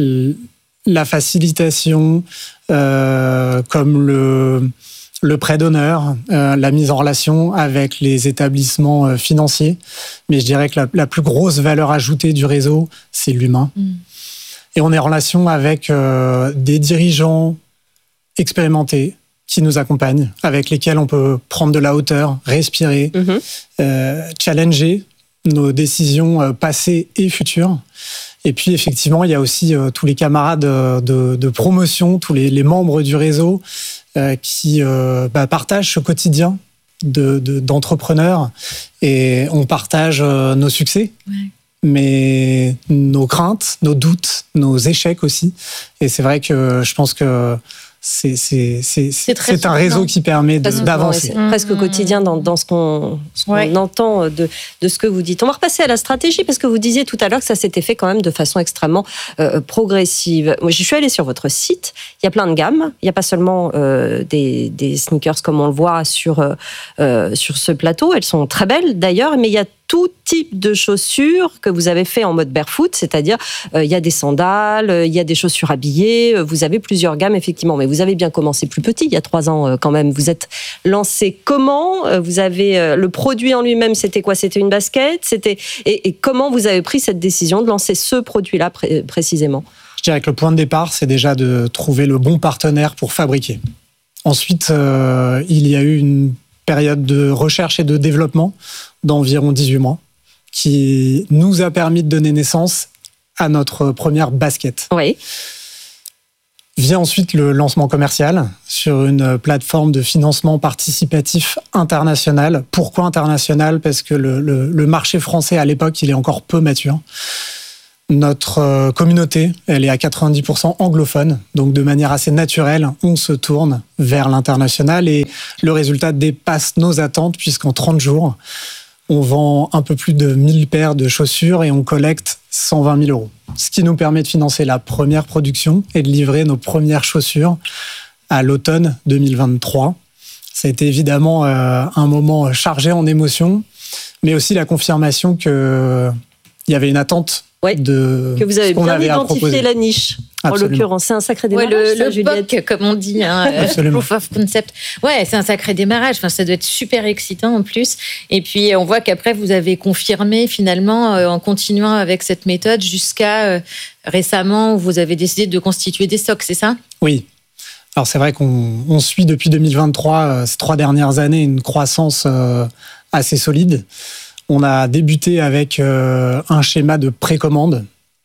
L: la facilitation euh, comme le, le prêt d'honneur, euh, la mise en relation avec les établissements euh, financiers. Mais je dirais que la, la plus grosse valeur ajoutée du réseau, c'est l'humain. Mmh. Et on est en relation avec euh, des dirigeants expérimentés qui nous accompagnent, avec lesquels on peut prendre de la hauteur, respirer, mmh. euh, challenger nos décisions euh, passées et futures. Et puis, effectivement, il y a aussi euh, tous les camarades de, de, de promotion, tous les, les membres du réseau euh, qui euh, bah, partagent ce quotidien de, de, d'entrepreneurs et on partage euh, nos succès. Ouais. Mais nos craintes, nos doutes, nos échecs aussi. Et c'est vrai que je pense que c'est, c'est, c'est, c'est, c'est un réseau qui permet de, d'avancer.
K: C'est presque quotidien dans, dans ce qu'on, ce qu'on ouais. entend de, de ce que vous dites. On va repasser à la stratégie parce que vous disiez tout à l'heure que ça s'était fait quand même de façon extrêmement euh, progressive. Moi, je suis allée sur votre site. Il y a plein de gammes. Il n'y a pas seulement euh, des, des sneakers comme on le voit sur, euh, sur ce plateau. Elles sont très belles d'ailleurs, mais il y a tout type de chaussures que vous avez fait en mode barefoot, c'est-à-dire euh, il y a des sandales, il euh, y a des chaussures habillées, euh, vous avez plusieurs gammes effectivement, mais vous avez bien commencé plus petit, il y a trois ans euh, quand même. Vous êtes lancé comment euh, Vous avez euh, le produit en lui-même, c'était quoi? C'était une basket, c'était et, et comment vous avez pris cette décision de lancer ce produit-là pré- précisément?
L: Je dirais que le point de départ, c'est déjà de trouver le bon partenaire pour fabriquer. Ensuite, euh, il y a eu une période de recherche et de développement d'environ dix-huit mois qui nous a permis de donner naissance à notre première basket.
K: Oui.
L: Vient ensuite le lancement commercial sur une plateforme de financement participatif international. Pourquoi international ? Parce que le, le, le marché français à l'époque, il est encore peu mature. Notre communauté, elle est à quatre-vingt-dix pour cent anglophone, donc de manière assez naturelle, on se tourne vers l'international et le résultat dépasse nos attentes puisqu'en trente jours, on vend un peu plus de mille paires de chaussures et on collecte cent vingt mille euros. Ce qui nous permet de financer la première production et de livrer nos premières chaussures à l'automne deux mille vingt-trois. Ça a été évidemment euh, un moment chargé en émotions, mais aussi la confirmation qu'il y avait une attente.
K: Ouais,
L: de
K: que vous avez bien identifié la niche.
L: Absolument.
K: En l'occurrence, c'est un sacré démarrage.
M: Ouais, le
K: ça,
M: le
K: Juliette.
M: B O C, comme on dit, hein, Proof of Concept. Ouais, c'est un sacré démarrage. Enfin, ça doit être super excitant en plus. Et puis, on voit qu'après, vous avez confirmé finalement euh, en continuant avec cette méthode jusqu'à euh, récemment où vous avez décidé de constituer des stocks, c'est ça ?
L: Oui. Alors, c'est vrai qu'on on suit depuis deux mille vingt-trois, euh, ces trois dernières années, une croissance euh, assez solide. On a débuté avec euh, un schéma de précommande,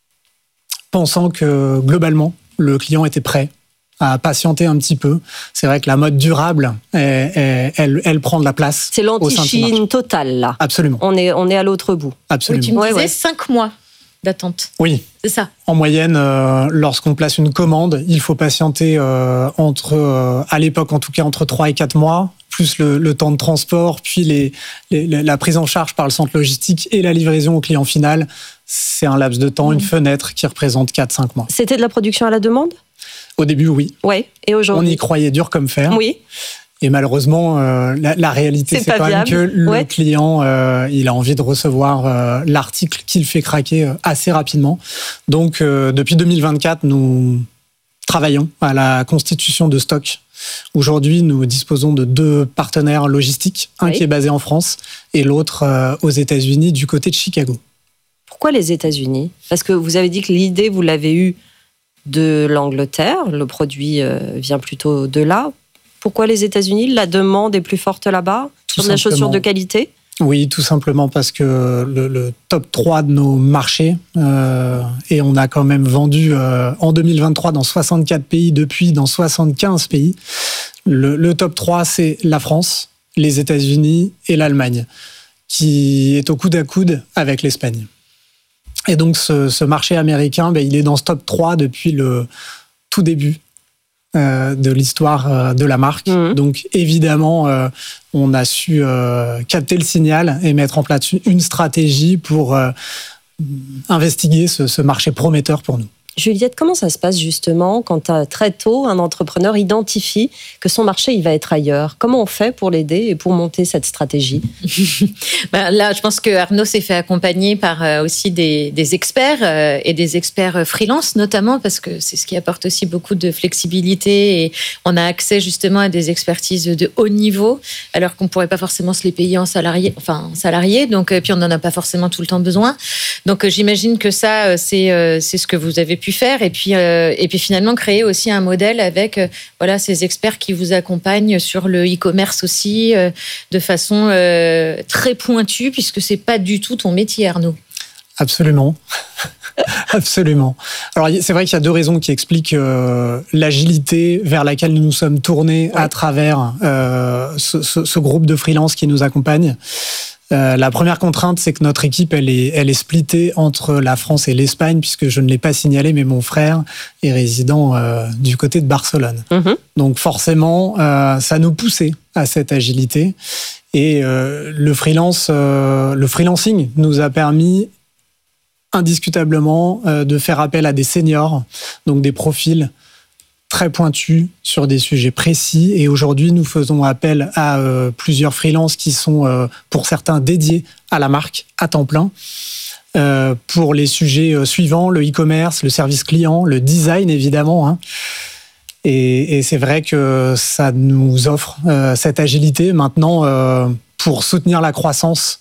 L: pensant que globalement, le client était prêt à patienter un petit peu. C'est vrai que la mode durable, elle, elle, elle, elle prend de la place.
K: C'est l'anti-Chine totale, là.
L: Absolument.
K: On est, on est à l'autre bout.
L: Absolument.
M: Oui, tu me disais
K: ouais, ouais.
M: cinq mois d'attente.
L: Oui.
M: C'est ça.
L: En moyenne, euh, lorsqu'on place une commande, il faut patienter euh, entre, euh, à l'époque en tout cas, entre trois et quatre mois, plus le, le temps de transport, puis les, les, la prise en charge par le centre logistique et la livraison au client final. C'est un laps de temps, mmh. une fenêtre qui représente quatre à cinq mois.
K: C'était de la production à la demande ?
L: Au début, oui.
K: Oui. Et aujourd'hui ?
L: On y croyait dur comme fer.
K: Oui.
L: Et malheureusement, euh, la, la réalité,
K: c'est,
L: c'est quand
K: viable.
L: même que le
K: ouais.
L: client, euh, il a envie de recevoir euh, l'article qu'il fait craquer euh, assez rapidement. Donc, euh, depuis deux mille vingt-quatre, nous travaillons à la constitution de stocks. Aujourd'hui, nous disposons de deux partenaires logistiques, un oui. qui est basé en France et l'autre euh, aux États-Unis, du côté de Chicago.
K: Pourquoi les États-Unis ? Parce que vous avez dit que l'idée, vous l'avez eue de l'Angleterre, le produit euh, vient plutôt de là. Pourquoi les États-Unis ? La demande est plus forte là-bas sur de la chaussure de qualité ?
L: Oui, tout simplement parce que le, le top trois de nos marchés, euh, et on a quand même vendu euh, en deux mille vingt-trois dans soixante-quatre pays, depuis dans soixante-quinze pays. Le, le top trois, c'est la France, les États-Unis et l'Allemagne, qui est au coude à coude avec l'Espagne. Et donc ce, ce marché américain, ben, il est dans ce top trois depuis le tout début de l'histoire de la marque. Mmh. Donc évidemment, euh, on a su euh, capter le signal et mettre en place une stratégie pour euh, investiguer ce, ce marché prometteur pour nous.
K: Juliette, comment ça se passe justement quand très tôt un entrepreneur identifie que son marché il va être ailleurs ? Comment on fait pour l'aider et pour monter cette stratégie ?
M: ben Là, je pense que Arnaud s'est fait accompagner par euh, aussi des, des experts euh, et des experts freelance notamment parce que c'est ce qui apporte aussi beaucoup de flexibilité et on a accès justement à des expertises de haut niveau alors qu'on ne pourrait pas forcément se les payer en salarié, enfin en salarié. Donc euh, puis on n'en a pas forcément tout le temps besoin. Donc euh, j'imagine que ça euh, c'est euh, c'est ce que vous avez pu faire et puis euh, et puis finalement créer aussi un modèle avec euh, voilà ces experts qui vous accompagnent sur le e-commerce aussi euh, de façon euh, très pointue puisque c'est pas du tout ton métier, Arnaud.
L: Absolument. Absolument. Alors, c'est vrai qu'il y a deux raisons qui expliquent euh, l'agilité vers laquelle nous nous sommes tournés ouais. à travers euh, ce, ce, ce groupe de freelance qui nous accompagne. Euh, la première contrainte, c'est que notre équipe, elle est, elle est splittée entre la France et l'Espagne, puisque je ne l'ai pas signalé, mais mon frère est résident euh, du côté de Barcelone. Mmh. Donc forcément, euh, ça nous poussait à cette agilité. Et euh, le freelance, euh, le freelancing nous a permis indiscutablement euh, de faire appel à des seniors, donc des profils très pointus sur des sujets précis. Et aujourd'hui, nous faisons appel à euh, plusieurs freelances qui sont, euh, pour certains, dédiés à la marque à temps plein. Euh, pour les sujets euh, suivants, le e-commerce, le service client, le design, évidemment. Hein. Et, et c'est vrai que ça nous offre euh, cette agilité. Maintenant, euh, pour soutenir la croissance,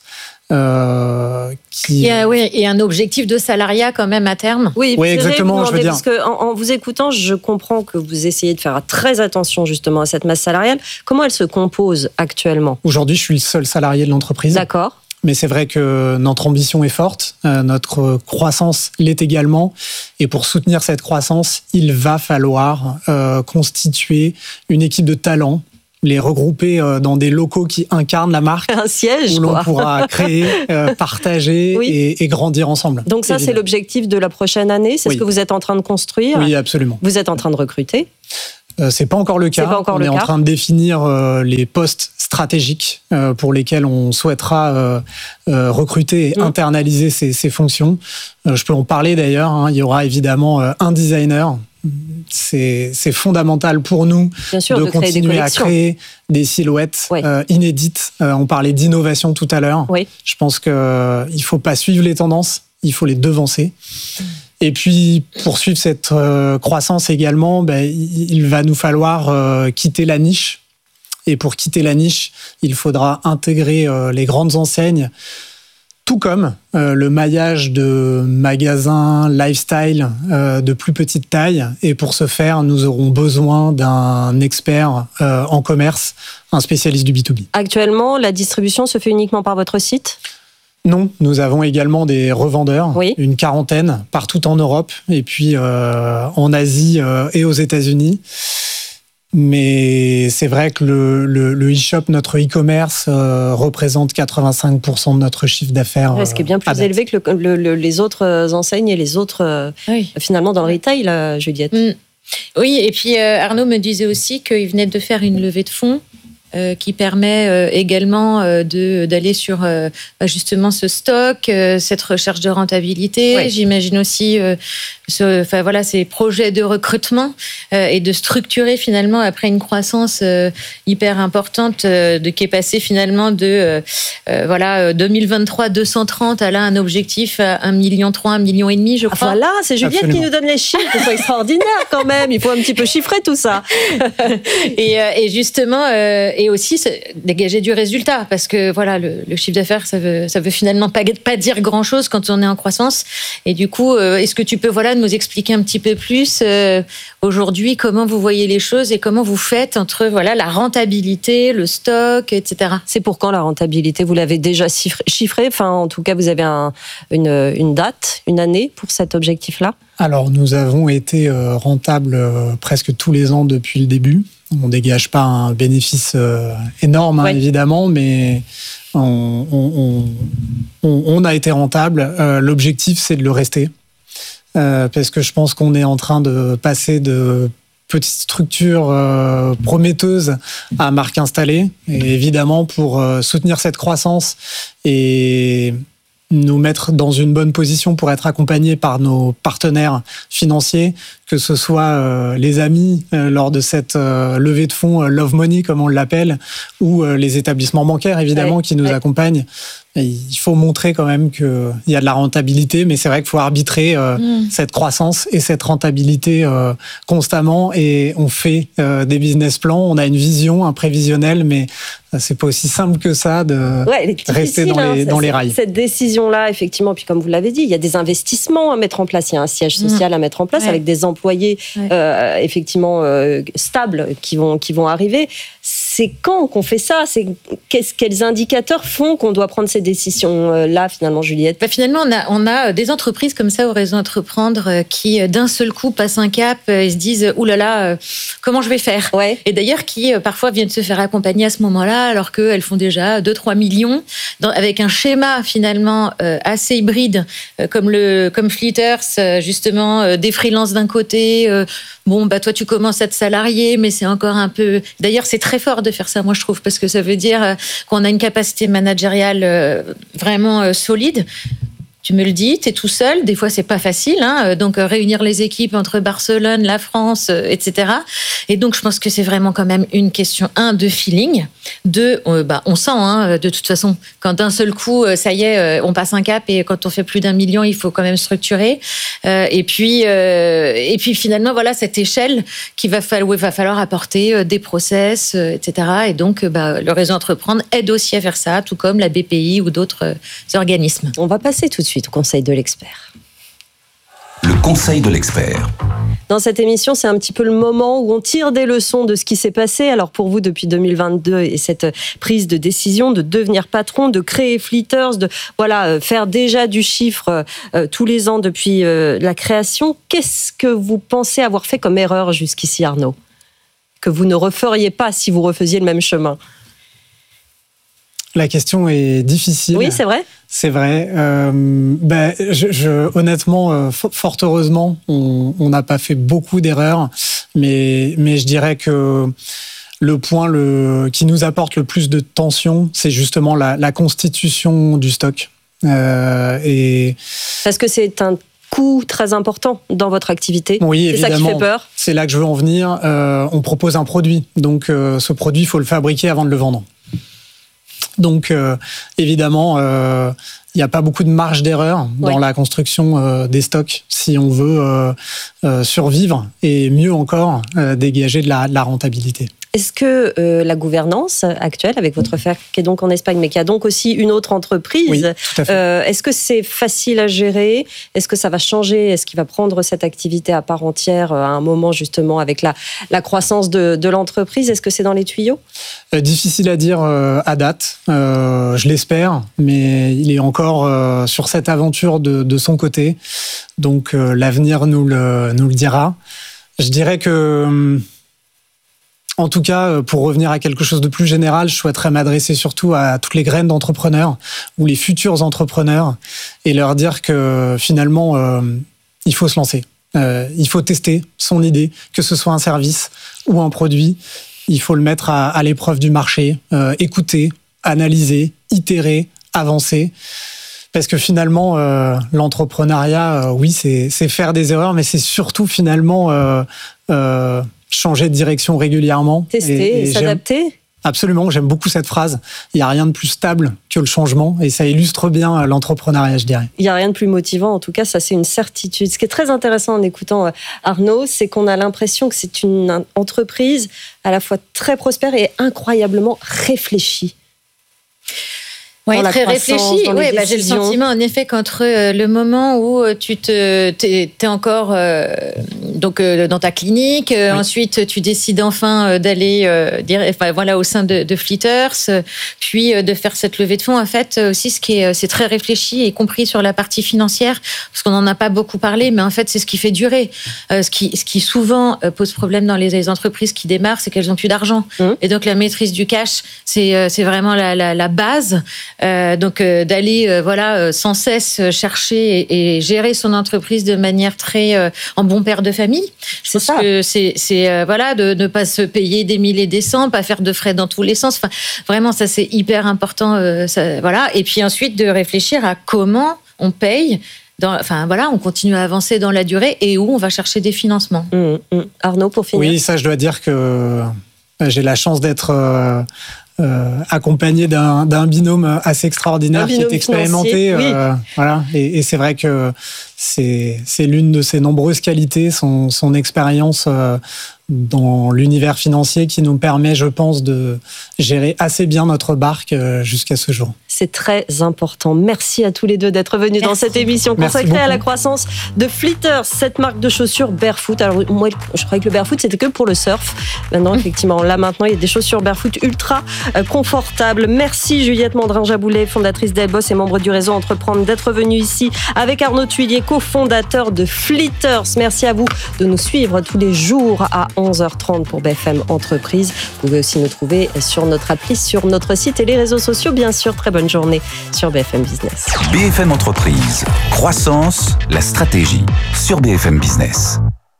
L: Euh, qui...
M: et, euh, oui, et un objectif de salariat quand même à terme.
K: Oui,
L: oui exactement.
K: Vous
L: je veux dire.
K: Parce que en, en vous écoutant, je comprends que vous essayez de faire très attention justement à cette masse salariale. Comment elle se compose actuellement ?
L: Aujourd'hui, je suis le seul salarié de l'entreprise.
K: D'accord.
L: Mais c'est vrai que notre ambition est forte, euh, notre croissance l'est également. Et pour soutenir cette croissance, il va falloir euh, constituer une équipe de talents, les regrouper dans des locaux qui incarnent la marque.
K: Un siège,
L: où l'on
K: quoi.
L: pourra créer, euh, partager oui. et, et grandir ensemble.
K: Donc ça, évidemment. C'est l'objectif de la prochaine année. C'est oui. ce que vous êtes en train de construire.
L: Oui, absolument.
K: Vous êtes en train de recruter.
L: Euh, c'est pas encore le cas.
K: C'est pas encore
L: on
K: le
L: est
K: cas.
L: en train de définir euh, les postes stratégiques euh, pour lesquels on souhaitera euh, euh, recruter et mmh. internaliser ces, ces fonctions. Euh, je peux en parler d'ailleurs. Hein. Il y aura évidemment euh, un designer. C'est, c'est fondamental pour nous
K: sûr,
L: de,
K: de
L: continuer à créer des silhouettes
K: oui.
L: euh, inédites. Euh, on parlait d'innovation tout à l'heure.
K: Oui.
L: Je pense qu'il euh, ne faut pas suivre les tendances, il faut les devancer. Et puis, pour suivre cette euh, croissance également, ben, il, il va nous falloir euh, quitter la niche. Et pour quitter la niche, il faudra intégrer euh, les grandes enseignes, tout comme euh, le maillage de magasins lifestyle euh, de plus petite taille. Et pour ce faire, nous aurons besoin d'un expert euh, en commerce, un spécialiste du B deux B.
K: Actuellement, la distribution se fait uniquement par votre site ?
L: Non, nous avons également des revendeurs,
K: oui.
L: une quarantaine, partout en Europe, et puis euh, en Asie euh, et aux États-Unis. Mais c'est vrai que le, le, le e-shop, notre e-commerce, euh, représente quatre-vingt-cinq pour cent de notre chiffre d'affaires.
K: Ouais, ce qui est bien plus élevé que le, le, le, les autres enseignes et les autres, oui. finalement, dans le retail, là, Juliette.
M: Mm. Oui, et puis euh, Arnaud me disait aussi qu'il venait de faire une levée de fonds euh, qui permet euh, également euh, de, d'aller sur euh, justement ce stock, euh, cette recherche de rentabilité. Ouais. J'imagine aussi euh, ce, enfin, voilà, ces projets de recrutement euh, et de structurer finalement après une croissance euh, hyper importante euh, de, qui est passée finalement de euh, euh, voilà, deux mille vingt-trois deux cent trente à là un objectif à un million trois, un million et demi, je crois.
K: Ah, voilà, c'est Juliette Absolument. Qui nous donne les chiffres, c'est extraordinaire quand même. Il faut un petit peu chiffrer tout ça.
M: et, euh, et justement, euh, et aussi dégager du résultat, parce que voilà, le, le chiffre d'affaires, ça veut, ça veut finalement pas, pas dire grand-chose quand on est en croissance. Et du coup, euh, est-ce que tu peux voilà nous expliquer un petit peu plus euh, aujourd'hui comment vous voyez les choses et comment vous faites entre voilà la rentabilité, le stock, et cetera.
K: C'est pour quand la rentabilité ? Vous l'avez déjà chiffré ? Enfin, en tout cas, vous avez un, une, une date, une année pour cet objectif-là ?
L: Alors, nous avons été euh, rentables euh, presque tous les ans depuis le début. On ne dégage pas un bénéfice euh, énorme, ouais. hein, évidemment, mais on, on, on, on a été rentable. Euh, l'objectif, c'est de le rester. Euh, parce que je pense qu'on est en train de passer de petites structures euh, prometteuses à marque installée. Et évidemment, pour euh, soutenir cette croissance et nous mettre dans une bonne position pour être accompagnés par nos partenaires financiers, que ce soit euh, les amis euh, lors de cette euh, levée de fonds euh, Love Money, comme on l'appelle, ou euh, les établissements bancaires, évidemment, ouais, qui nous ouais. accompagnent. Et il faut montrer quand même qu'il y a de la rentabilité, mais c'est vrai qu'il faut arbitrer euh, mmh. cette croissance et cette rentabilité euh, constamment. Et on fait euh, des business plans, on a une vision, un prévisionnel, mais c'est pas aussi simple que ça de ouais, rester dans, hein, les, dans les rails.
K: Cette décision-là, effectivement, puis comme vous l'avez dit, il y a des investissements à mettre en place, il y a un siège social mmh. à mettre en place ouais. avec des employés ouais. euh, effectivement euh, stables qui vont, qui vont arriver. C'est quand qu'on fait ça ? C'est, quels indicateurs font qu'on doit prendre ces décisions-là, finalement, Juliette ?
M: Bah, finalement, on a, on a des entreprises comme ça au réseau Entreprendre qui, d'un seul coup, passent un cap et se disent « Ouh là là, comment je vais faire ?»
K: ouais.
M: Et d'ailleurs, qui parfois viennent se faire accompagner à ce moment-là, alors qu'elles font déjà deux à trois millions, dans, avec un schéma, finalement, euh, assez hybride, euh, comme, le, comme Fleeters, euh, justement, euh, des freelances d'un côté. Euh, bon, bah, toi, tu commences à te salarier, mais c'est encore un peu... D'ailleurs, c'est très fort de faire ça, moi, je trouve, parce que ça veut dire qu'on a une capacité managériale vraiment solide. Tu me le dis, tu es tout seul. Des fois, c'est pas facile. Hein, donc, euh, réunir les équipes entre Barcelone, la France, euh, et cetera. Et donc, je pense que c'est vraiment quand même une question, un, de feeling. Deux, euh, bah, on sent, hein, de toute façon, quand d'un seul coup, euh, ça y est, euh, on passe un cap et quand on fait plus d'un million, il faut quand même structurer. Euh, et puis, euh, et puis finalement, voilà, cette échelle qu'il va falloir, il va falloir apporter euh, des process, euh, et cetera. Et donc, euh, bah, le réseau Entreprendre aide aussi à faire ça, tout comme la B P I ou d'autres euh, organismes.
K: On va passer tout de suite au conseil de l'expert.
F: Le conseil de l'expert.
K: Dans cette émission, c'est un petit peu le moment où on tire des leçons de ce qui s'est passé. Alors pour vous, depuis deux mille vingt-deux, et cette prise de décision de devenir patron, de créer Flitters, de voilà faire déjà du chiffre euh, tous les ans depuis euh, la création, qu'est-ce que vous pensez avoir fait comme erreur jusqu'ici, Arnaud, que vous ne referiez pas si vous refaisiez le même chemin?
L: La question est difficile.
K: Oui, c'est vrai.
L: C'est vrai. Euh, ben, je, je, honnêtement, euh, fort heureusement, on n'a pas fait beaucoup d'erreurs, mais, mais je dirais que le point le, qui nous apporte le plus de tension, c'est justement la, la constitution du stock. Euh, et
K: Parce que c'est un coût très important dans votre activité.
L: Oui,
K: c'est
L: évidemment.
K: Ça qui fait peur.
L: C'est là que je veux en venir. Euh, on propose un produit, donc euh, ce produit, il faut le fabriquer avant de le vendre. Donc, euh, évidemment, il euh, n'y a pas beaucoup de marge d'erreur dans ouais. la construction euh, des stocks si on veut euh, euh, survivre et mieux encore, euh, dégager de la, de la rentabilité.
K: Est-ce que euh, la gouvernance actuelle, avec votre frère qui est donc en Espagne, mais qui a donc aussi une autre entreprise,
L: oui, tout à fait.
K: Euh, est-ce que c'est facile à gérer? Est-ce que ça va changer? Est-ce qu'il va prendre cette activité à part entière à un moment justement avec la, la croissance de, de l'entreprise? Est-ce que c'est dans les tuyaux?
L: euh, Difficile à dire euh, à date. Euh, je l'espère, mais il est encore euh, sur cette aventure de, de son côté. Donc euh, l'avenir nous le, nous le dira. Je dirais que... En tout cas, pour revenir à quelque chose de plus général, je souhaiterais m'adresser surtout à toutes les graines d'entrepreneurs ou les futurs entrepreneurs et leur dire que finalement, euh, il faut se lancer. Euh, il faut tester son idée, que ce soit un service ou un produit. Il faut le mettre à, à l'épreuve du marché, euh, écouter, analyser, itérer, avancer. Parce que finalement, euh, l'entrepreneuriat, euh, oui, c'est, c'est faire des erreurs, mais c'est surtout finalement... Euh, euh, changer de direction régulièrement.
K: Tester et, et s'adapter.
L: Absolument, j'aime beaucoup cette phrase. Il n'y a rien de plus stable que le changement et ça illustre bien l'entrepreneuriat, je dirais.
K: Il n'y a rien de plus motivant, en tout cas, ça c'est une certitude. Ce qui est très intéressant en écoutant Arnaud, c'est qu'on a l'impression que c'est une entreprise à la fois très prospère et incroyablement réfléchie.
M: Oui, très réfléchi. Oui, bah, j'ai le sentiment, en effet, qu'entre euh, le moment où tu te, t'es, t'es encore euh, donc euh, dans ta clinique, euh, oui. ensuite tu décides enfin euh, d'aller euh, dire, enfin, voilà, au sein de, de Flitters, euh, puis euh, de faire cette levée de fonds. En fait, euh, aussi, ce qui est, c'est très réfléchi, y compris sur la partie financière, parce qu'on n'en a pas beaucoup parlé, mais en fait, c'est ce qui fait durer. Euh, ce qui, ce qui souvent euh, pose problème dans les, les entreprises qui démarrent, c'est qu'elles n'ont plus d'argent. Mmh. Et donc, la maîtrise du cash, c'est, euh, c'est vraiment la, la, la base. Euh, donc euh, d'aller euh, voilà euh, sans cesse chercher et, et gérer son entreprise de manière très euh, en bon père de famille.
K: C'est ça.
M: Que c'est c'est euh, voilà de ne pas se payer des mille et des cents, pas faire de frais dans tous les sens. Enfin vraiment ça c'est hyper important. Euh, ça, voilà et puis ensuite de réfléchir à comment on paye. Dans, enfin voilà, on continue à avancer dans la durée et où on va chercher des financements.
K: Mmh, mmh. Arnaud pour finir.
L: Oui ça je dois dire que j'ai la chance d'être euh, Euh, accompagné d'un, d'un binôme assez extraordinaire binôme qui est expérimenté.
K: Oui.
L: Euh, voilà. Et, et c'est vrai que c'est, c'est l'une de ses nombreuses qualités, son, son expérience euh, dans l'univers financier qui nous permet, je pense, de gérer assez bien notre barque euh, jusqu'à ce jour.
K: C'est très important. Merci à tous les deux d'être venus Merci. Dans cette émission consacrée à la croissance de Flitters, cette marque de chaussures barefoot. Alors moi, je croyais que le barefoot c'était que pour le surf. Maintenant, effectivement, là maintenant, il y a des chaussures barefoot ultra confortables. Merci Juliette Mandrin-Jaboulet, fondatrice d'Elboss et membre du réseau Entreprendre, d'être venue ici avec Arnaud Thuillier, cofondateur de Flitters. Merci à vous de nous suivre tous les jours à onze heures trente pour B F M Entreprise. Vous pouvez aussi nous trouver sur notre appli, sur notre site et les réseaux sociaux. Bien sûr, très bonne journée sur B F M Business.
F: B F M Entreprise. Croissance, la stratégie sur B F M Business.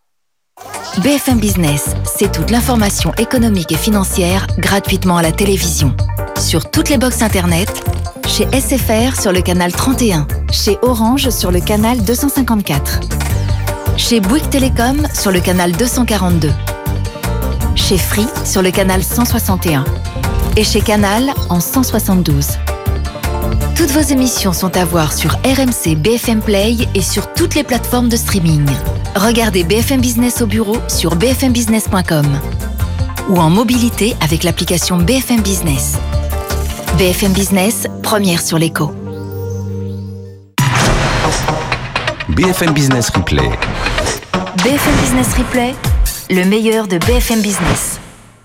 G: B F M Business, c'est toute l'information économique et financière gratuitement à la télévision. Sur toutes les box internet, chez S F R sur le canal trente et un, chez Orange sur le canal deux cent cinquante-quatre, chez Bouygues Télécom sur le canal deux cent quarante-deux, chez Free sur le canal cent soixante et un et chez Canal en cent soixante-douze. Toutes vos émissions sont à voir sur R M C B F M Play et sur toutes les plateformes de streaming. Regardez B F M Business au bureau sur b f m business point com ou en mobilité avec l'application B F M Business. B F M Business, première sur l'écho.
F: B F M Business Replay.
G: B F M Business Replay, le meilleur de B F M Business.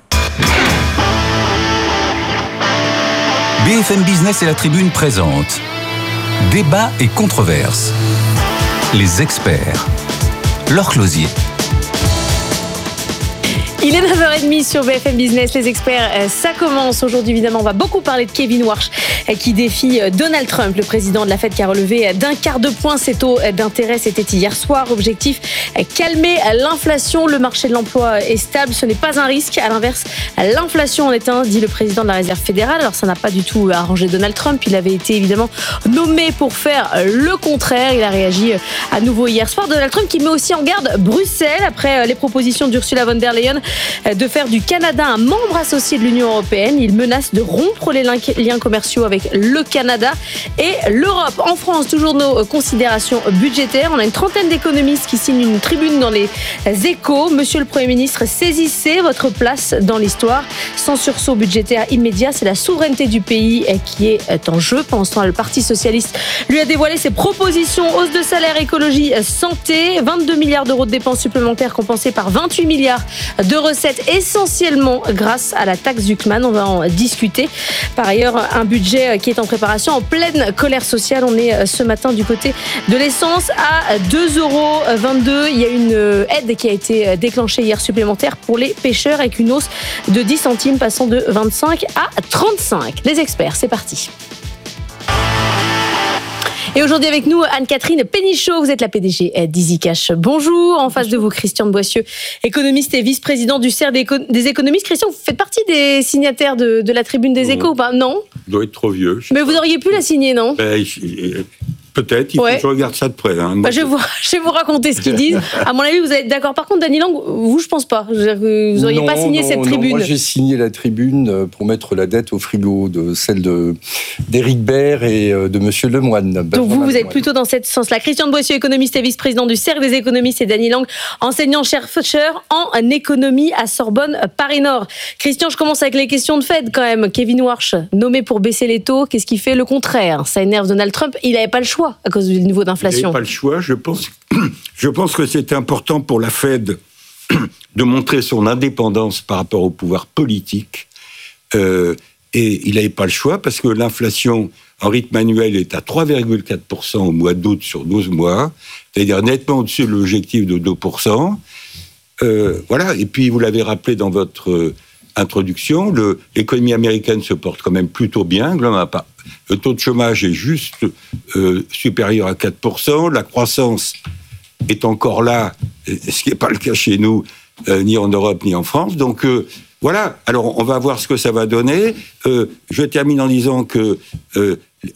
F: B F M Business et la Tribune présentent Débat et controverses. Les experts. Laure Closier.
N: Il est neuf heures trente sur B F M Business, les experts, ça commence. Aujourd'hui, évidemment, on va beaucoup parler de Kevin Warsh qui défie Donald Trump, le président de la Fed, qui a relevé d'un quart de point ses taux d'intérêt. C'était hier soir. Objectif, calmer l'inflation. Le marché de l'emploi est stable, ce n'est pas un risque. À l'inverse, l'inflation en est un, dit le président de la Réserve fédérale. Alors, ça n'a pas du tout arrangé Donald Trump. Il avait été évidemment nommé pour faire le contraire. Il a réagi à nouveau hier soir. Donald Trump qui met aussi en garde Bruxelles après les propositions d'Ursula von der Leyen de faire du Canada un membre associé de l'Union européenne. Il menace de rompre les liens commerciaux avec le Canada et l'Europe. En France, toujours nos considérations budgétaires. On a une trentaine d'économistes qui signent une tribune dans les Échos. Monsieur le Premier ministre, saisissez votre place dans l'histoire. Sans sursaut budgétaire immédiat, c'est la souveraineté du pays qui est en jeu. Pendant ce temps, le Parti socialiste lui a dévoilé ses propositions. Hausse de salaire, écologie, santé. vingt-deux milliards d'euros de dépenses supplémentaires compensées par vingt-huit milliards de recettes, essentiellement grâce à la taxe Zuckman. On va en discuter. Par ailleurs, un budget qui est en préparation, en pleine colère sociale. On est ce matin du côté de l'essence à deux euros vingt-deux. Il y a une aide qui a été déclenchée hier supplémentaire pour les pêcheurs avec une hausse de dix centimes passant de vingt-cinq à trente-cinq. Les experts, c'est parti. Et aujourd'hui avec nous, Anne-Catherine Pénichot, vous êtes la P D G d'EasyCash. Bonjour. En face de vous, Christian de Boissieu, économiste et vice-président du C E R des, éco- des économistes. Christian, vous faites partie des signataires de, de la Tribune des Échos ou pas ? Non ?
J: Je dois être trop vieux.
N: Mais vous auriez pu la signer, non ?
J: Ben, je- Peut-être, il
N: Ouais.
J: faut que je regarde ça de près. Hein. Moi,
N: Bah, je, vais vous, je vais vous raconter ce qu'ils disent. À mon avis, vous allez être d'accord. Par contre, Dany Lang, vous, je pense pas. Je veux dire que vous n'auriez pas signé
O: non,
N: cette
O: non,
N: tribune.
O: moi, j'ai signé la tribune pour mettre la dette au frigo, de celle de, d'Éric Baird et de Monsieur Lemoine.
N: Donc vous, vous êtes plutôt dans ce sens-là. Christian de Boissieu, économiste et vice-président du C E R des économistes, et Dany Lang, enseignant-chercheur en économie à Sorbonne Paris-Nord. Christian, je commence avec les questions de Fed quand même. Kevin Warsh, nommé pour baisser les taux, qu'est-ce qu'il fait ? Le contraire. Ça énerve Donald Trump. Il n'avait pas le choix à cause du niveau d'inflation.
J: Il n'y avait pas le choix. Je pense, je pense que c'était important pour la Fed de montrer son indépendance par rapport au pouvoir politique. Euh, et il n'avait pas le choix parce que l'inflation en rythme annuel est à trois virgule quatre pour cent au mois d'août sur douze mois, c'est-à-dire nettement au-dessus de l'objectif de deux pour cent. Euh, voilà. Et puis, vous l'avez rappelé dans votre euh, introduction, le, l'économie américaine se porte quand même plutôt bien. Le taux de chômage est juste euh, supérieur à quatre pour cent. La croissance est encore là, ce qui n'est pas le cas chez nous, euh, ni en Europe, ni en France. Donc, euh, voilà. Alors, on va voir ce que ça va donner. Euh, je termine en disant que euh,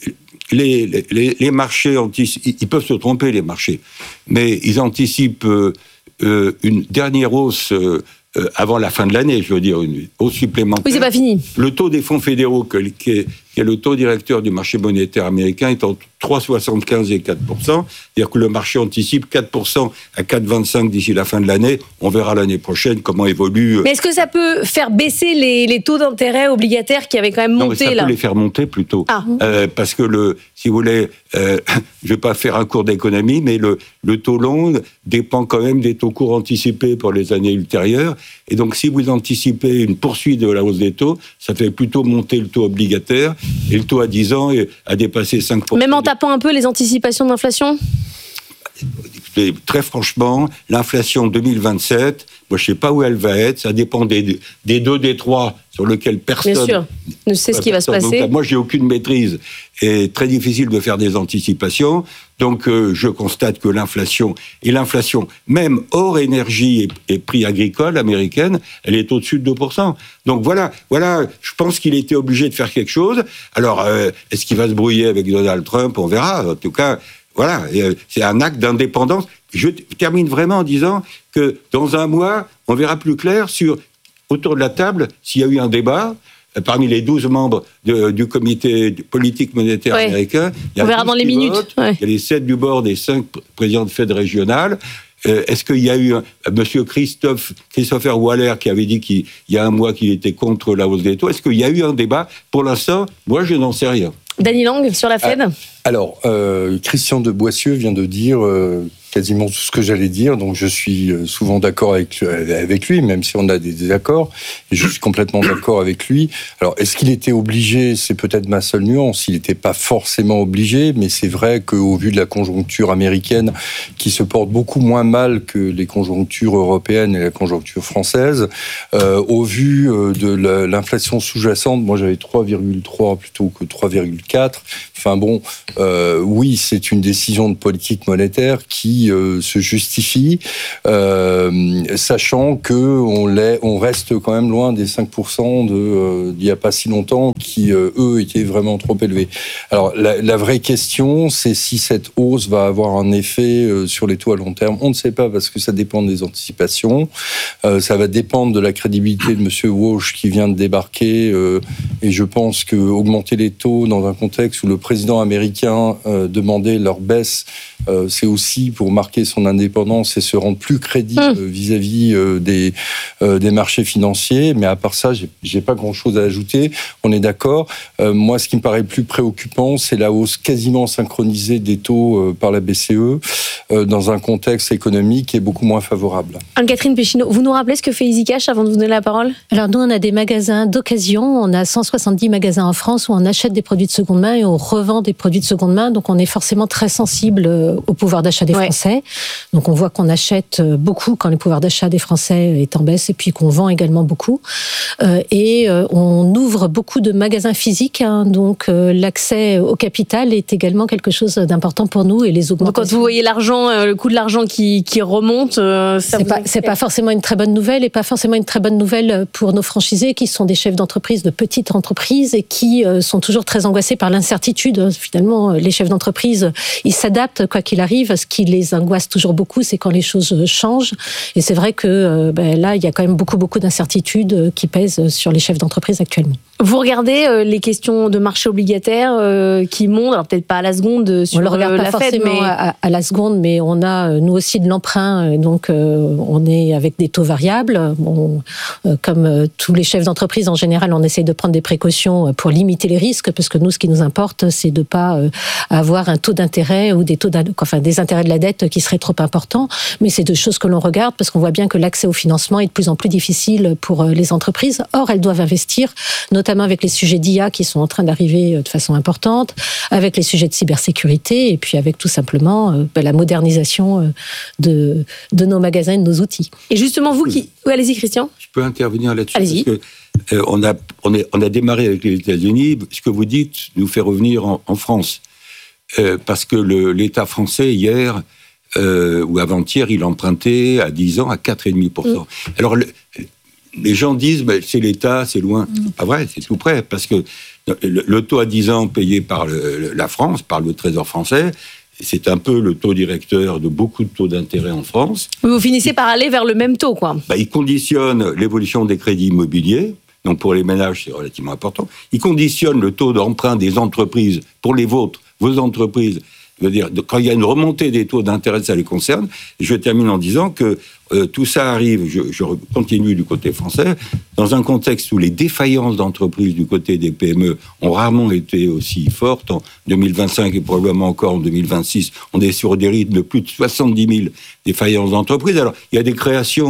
J: les, les, les marchés anticipent... Ils peuvent se tromper, les marchés. Mais ils anticipent euh, euh, une dernière hausse... Euh, Euh, avant la fin de l'année, je veux dire, une hausse supplémentaire.
N: Oui, c'est pas fini.
J: Le taux des fonds fédéraux, que, qui, est, qui est le taux directeur du marché monétaire américain, est entre trois virgule soixante-quinze et quatre pour cent. C'est-à-dire que le marché anticipe quatre pour cent à quatre virgule vingt-cinq d'ici la fin de l'année. On verra l'année prochaine comment évolue...
N: Mais est-ce que ça peut faire baisser les, les taux d'intérêt obligataires qui avaient quand même monté,
J: non, mais ça
N: là
J: peut les faire monter plutôt.
N: Ah.
J: Euh, parce que, le, si vous voulez, euh, je ne vais pas faire un cours d'économie, mais le, le taux long dépend quand même des taux courts anticipés pour les années ultérieures. Et donc, si vous anticipez une poursuite de la hausse des taux, ça fait plutôt monter le taux obligataire. Et le taux à dix ans a dépassé cinq pour cent.
N: Même en tapant un peu les anticipations d'inflation ?
J: Et très franchement, l'inflation deux mille vingt-sept, moi je ne sais pas où elle va être, ça dépend des, des deux, des trois sur lesquels personne
N: ne sait ce qui va se
O: Donc,
N: passer.
O: moi, j'ai aucune maîtrise et très difficile de faire des anticipations. Donc, euh, je constate que l'inflation, et l'inflation, même hors énergie et, et prix agricole américaine, elle est au-dessus de deux pour cent. Donc voilà, voilà, je pense qu'il était obligé de faire quelque chose. Alors, euh, est-ce qu'il va se brouiller avec Donald Trump? On verra. En tout cas, voilà, euh, c'est un acte d'indépendance. Je termine vraiment en disant que dans un mois, on verra plus clair sur, autour de la table, s'il y a eu un débat. Parmi les douze membres de, du comité politique monétaire
N: ouais.
O: américain, il y a
N: on verra dans les minutes.
O: Votent,
N: ouais.
O: il y a les sept du board et cinq présidents de Fed régionales. Euh, est-ce qu'il y a eu un, Monsieur Christophe, Christopher Waller qui avait dit qu'il y a un mois qu'il était contre la hausse des taux? Est-ce qu'il y a eu un débat? Pour l'instant, moi, je n'en sais rien.
N: Danny Lang, sur la Fed.
O: Ah,
P: alors, euh, Christian de Boissieu vient de dire euh, quasiment tout ce que j'allais dire, donc je suis souvent d'accord avec, avec lui, même si on a des désaccords, et je suis complètement d'accord avec lui. Alors, est-ce qu'il était obligé? C'est peut-être ma seule nuance, il n'était pas forcément obligé, mais c'est vrai qu'au vu de la conjoncture américaine, qui se porte beaucoup moins mal que les conjonctures européennes et la conjoncture française, euh, au vu de l'inflation sous-jacente, moi j'avais trois virgule trois plutôt que trois virgule quatre, enfin bon, euh, oui, c'est une décision de politique monétaire qui euh, se justifie, euh, sachant que on, l'est, on reste quand même loin des cinq pour cent de, euh, d'il n'y a pas si longtemps, qui, euh, eux, étaient vraiment trop élevés. Alors, la, la vraie question, c'est si cette hausse va avoir un effet euh, sur les taux à long terme. On ne sait pas, parce que ça dépend des anticipations. Euh, ça va dépendre de la crédibilité de M. Walsh qui vient de débarquer, euh, et je pense qu'augmenter les taux dans un contexte où le président américain euh, demandait leur baisse, euh, c'est aussi pour marquer son indépendance et se rendre plus crédible mmh. vis-à-vis euh, des, euh, des marchés financiers. Mais à part ça, j'ai, j'ai pas grand-chose à ajouter. On est d'accord. Euh, moi, ce qui me paraît le plus préoccupant, c'est la hausse quasiment synchronisée des taux euh, par la B C E euh, dans un contexte économique qui est beaucoup moins favorable.
N: Anne-Catherine Péchineau, vous nous rappelez ce que fait EasyCash avant de vous donner la parole?
Q: Alors nous, on a des magasins d'occasion. On a cent soixante-dix magasins en France où on achète des produits de seconde main et on revend des produits de seconde main. Donc on est forcément très sensible au pouvoir d'achat des ouais. Français. Donc on voit qu'on achète beaucoup quand le pouvoir d'achat des Français est en baisse et puis qu'on vend également beaucoup. Euh, et euh, on ouvre beaucoup de magasins physiques. Hein, donc euh, l'accès au capital est également quelque chose d'important pour nous et les augmentations.
N: Donc quand vous voyez l'argent, euh, le coût de l'argent qui, qui remonte, euh, ça
Q: c'est
N: vous...
Q: pas c'est pas forcément une très bonne nouvelle et pas forcément une très bonne nouvelle pour nos franchisés qui sont des chefs d'entreprise de petites entreprises et qui euh, sont toujours très angoissés par l'incertitude. Finalement, les chefs d'entreprise, ils s'adaptent quoi qu'il arrive. Ce qui les angoisse toujours beaucoup, c'est quand les choses changent. Et c'est vrai que euh, ben, là, il y a quand même beaucoup, beaucoup d'incertitudes qui pèsent sur les chefs d'entreprise actuellement.
N: Vous regardez euh, les questions de marché obligataire euh, qui montent, alors peut-être pas à la seconde sur
Q: on le regarde
N: euh,
Q: pas
N: la
Q: forcément
N: Fed, mais
Q: à, à la seconde, mais on a nous aussi de l'emprunt, donc euh, on est avec des taux variables. Bon, euh, comme euh, tous les chefs d'entreprise en général, on essaye de prendre des précautions pour limiter les risques, parce que nous, ce qui nous importe, c'est de pas euh, avoir un taux d'intérêt ou des taux, enfin des intérêts de la dette qui seraient trop importants. Mais c'est deux choses que l'on regarde parce qu'on voit bien que l'accès au financement est de plus en plus difficile pour les entreprises. Or, elles doivent investir, notamment avec les sujets d'I A qui sont en train d'arriver de façon importante, avec les sujets de cybersécurité et puis avec tout simplement euh, la modernisation de, de nos magasins et de nos outils.
N: Et justement, vous qui... Oui, allez-y, Christian.
O: Je peux intervenir là-dessus.
N: Allez-y.
O: Parce que, euh, on, a, on, est, on a démarré avec les États-Unis. Ce que vous dites nous fait revenir en, en France. Euh, parce que le, l'État français, hier, euh, ou avant-hier, il empruntait à dix ans à quatre virgule cinq pour cent. Mmh. Alors, le, les gens disent, ben, c'est l'État, c'est loin. Mmh. Pas vrai, c'est tout près. Parce que le, le taux à dix ans payé par le, la France, par le Trésor français, c'est un peu le taux directeur de beaucoup de taux d'intérêt en France.
N: Vous finissez par aller vers le même taux, quoi.
O: Ben, il conditionne l'évolution des crédits immobiliers. Donc, pour les ménages, c'est relativement important. Il conditionne le taux d'emprunt des entreprises, pour les vôtres, vos entreprises. Je veux dire, quand il y a une remontée des taux d'intérêt, ça les concerne. Et je termine en disant que euh, tout ça arrive, je, je continue du côté français, dans un contexte où les défaillances d'entreprises du côté des P M E ont rarement été aussi fortes. En deux mille vingt-cinq et probablement encore en deux mille vingt-six, on est sur des rythmes de plus de soixante-dix mille défaillances d'entreprises. Alors, il y a des créations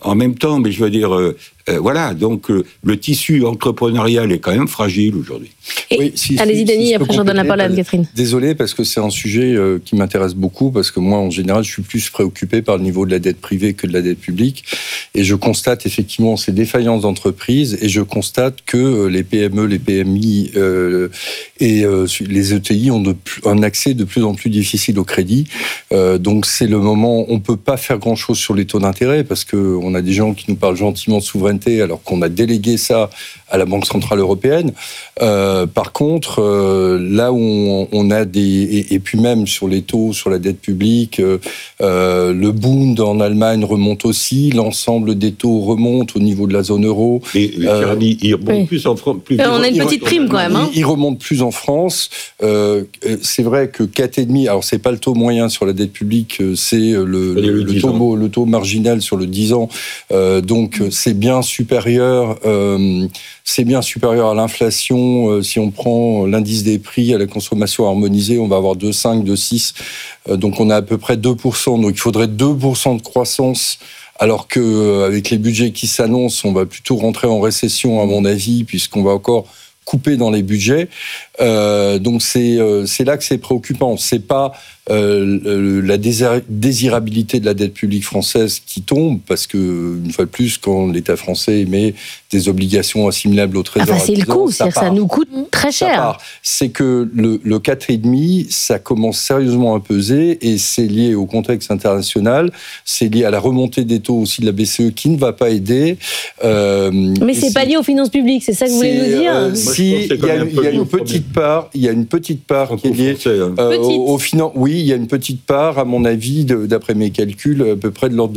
O: en même temps, mais je veux dire, euh, euh, voilà, donc euh, le tissu entrepreneurial est quand même fragile aujourd'hui.
N: Oui, si, allez-y, si, Denis, si après je redonne la parole à Catherine.
P: Désolé, parce que c'est un sujet euh, qui m'intéresse beaucoup, parce que moi, en général, je suis plus préoccupé par le niveau de la dette privée que de la dette publique, et je constate effectivement ces défaillances d'entreprises, et je constate que euh, les P M E, les P M I euh, et euh, les E T I ont de, un accès de plus en plus difficile au crédit. Euh, donc c'est le moment, on peut pas faire grand-chose sur les taux d'intérêt, parce que on a des gens qui nous parlent gentiment de souveraineté, alors qu'on a délégué ça à la Banque Centrale Européenne. Euh, par contre, euh, là où on, on a des... Et, et puis même sur les taux, sur la dette publique, euh, le Bund en Allemagne remonte aussi, l'ensemble des taux remontent au niveau de la zone euro.
O: Et euh, il, il remonte oui. plus en France. Plus
N: euh, on a une petite prime quand même. Hein.
P: Il, il remonte plus en France. Euh, c'est vrai que quatre virgule cinq, alors c'est pas le taux moyen sur la dette publique, c'est le, le, le, le, taux, le taux marginal sur le dix ans. Euh, donc c'est bien supérieur... Euh, c'est bien supérieur à l'inflation. Euh, si on prend l'indice des prix à la consommation harmonisée, on va avoir deux virgule cinq, deux virgule six. Euh, donc on a à peu près deux pour cent. Donc il faudrait deux pour cent de croissance, alors qu'avec les budgets qui s'annoncent, on va plutôt rentrer en récession, à mon avis, puisqu'on va encore couper dans les budgets. Euh, donc c'est, euh, c'est là que c'est préoccupant. C'est pas euh, la désirabilité de la dette publique française qui tombe, parce que, une fois de plus, quand l'État français émet des obligations assimilables au Trésor...
N: Enfin, c'est le coût, ça, ça nous coûte très cher.
P: C'est que le, le quatre virgule cinq, ça commence sérieusement à peser, et c'est lié au contexte international, c'est lié à la remontée des taux aussi de la B C E qui ne va pas aider. Euh,
N: Mais c'est si, pas lié aux finances publiques, c'est ça que vous voulez nous dire
P: euh, Si, il y a, il y a une petite part, il y a une petite part qui est liée euh, aux, aux finances. Oui, il y a une petite part, à mon avis, de, d'après mes calculs, à peu près de l'ordre de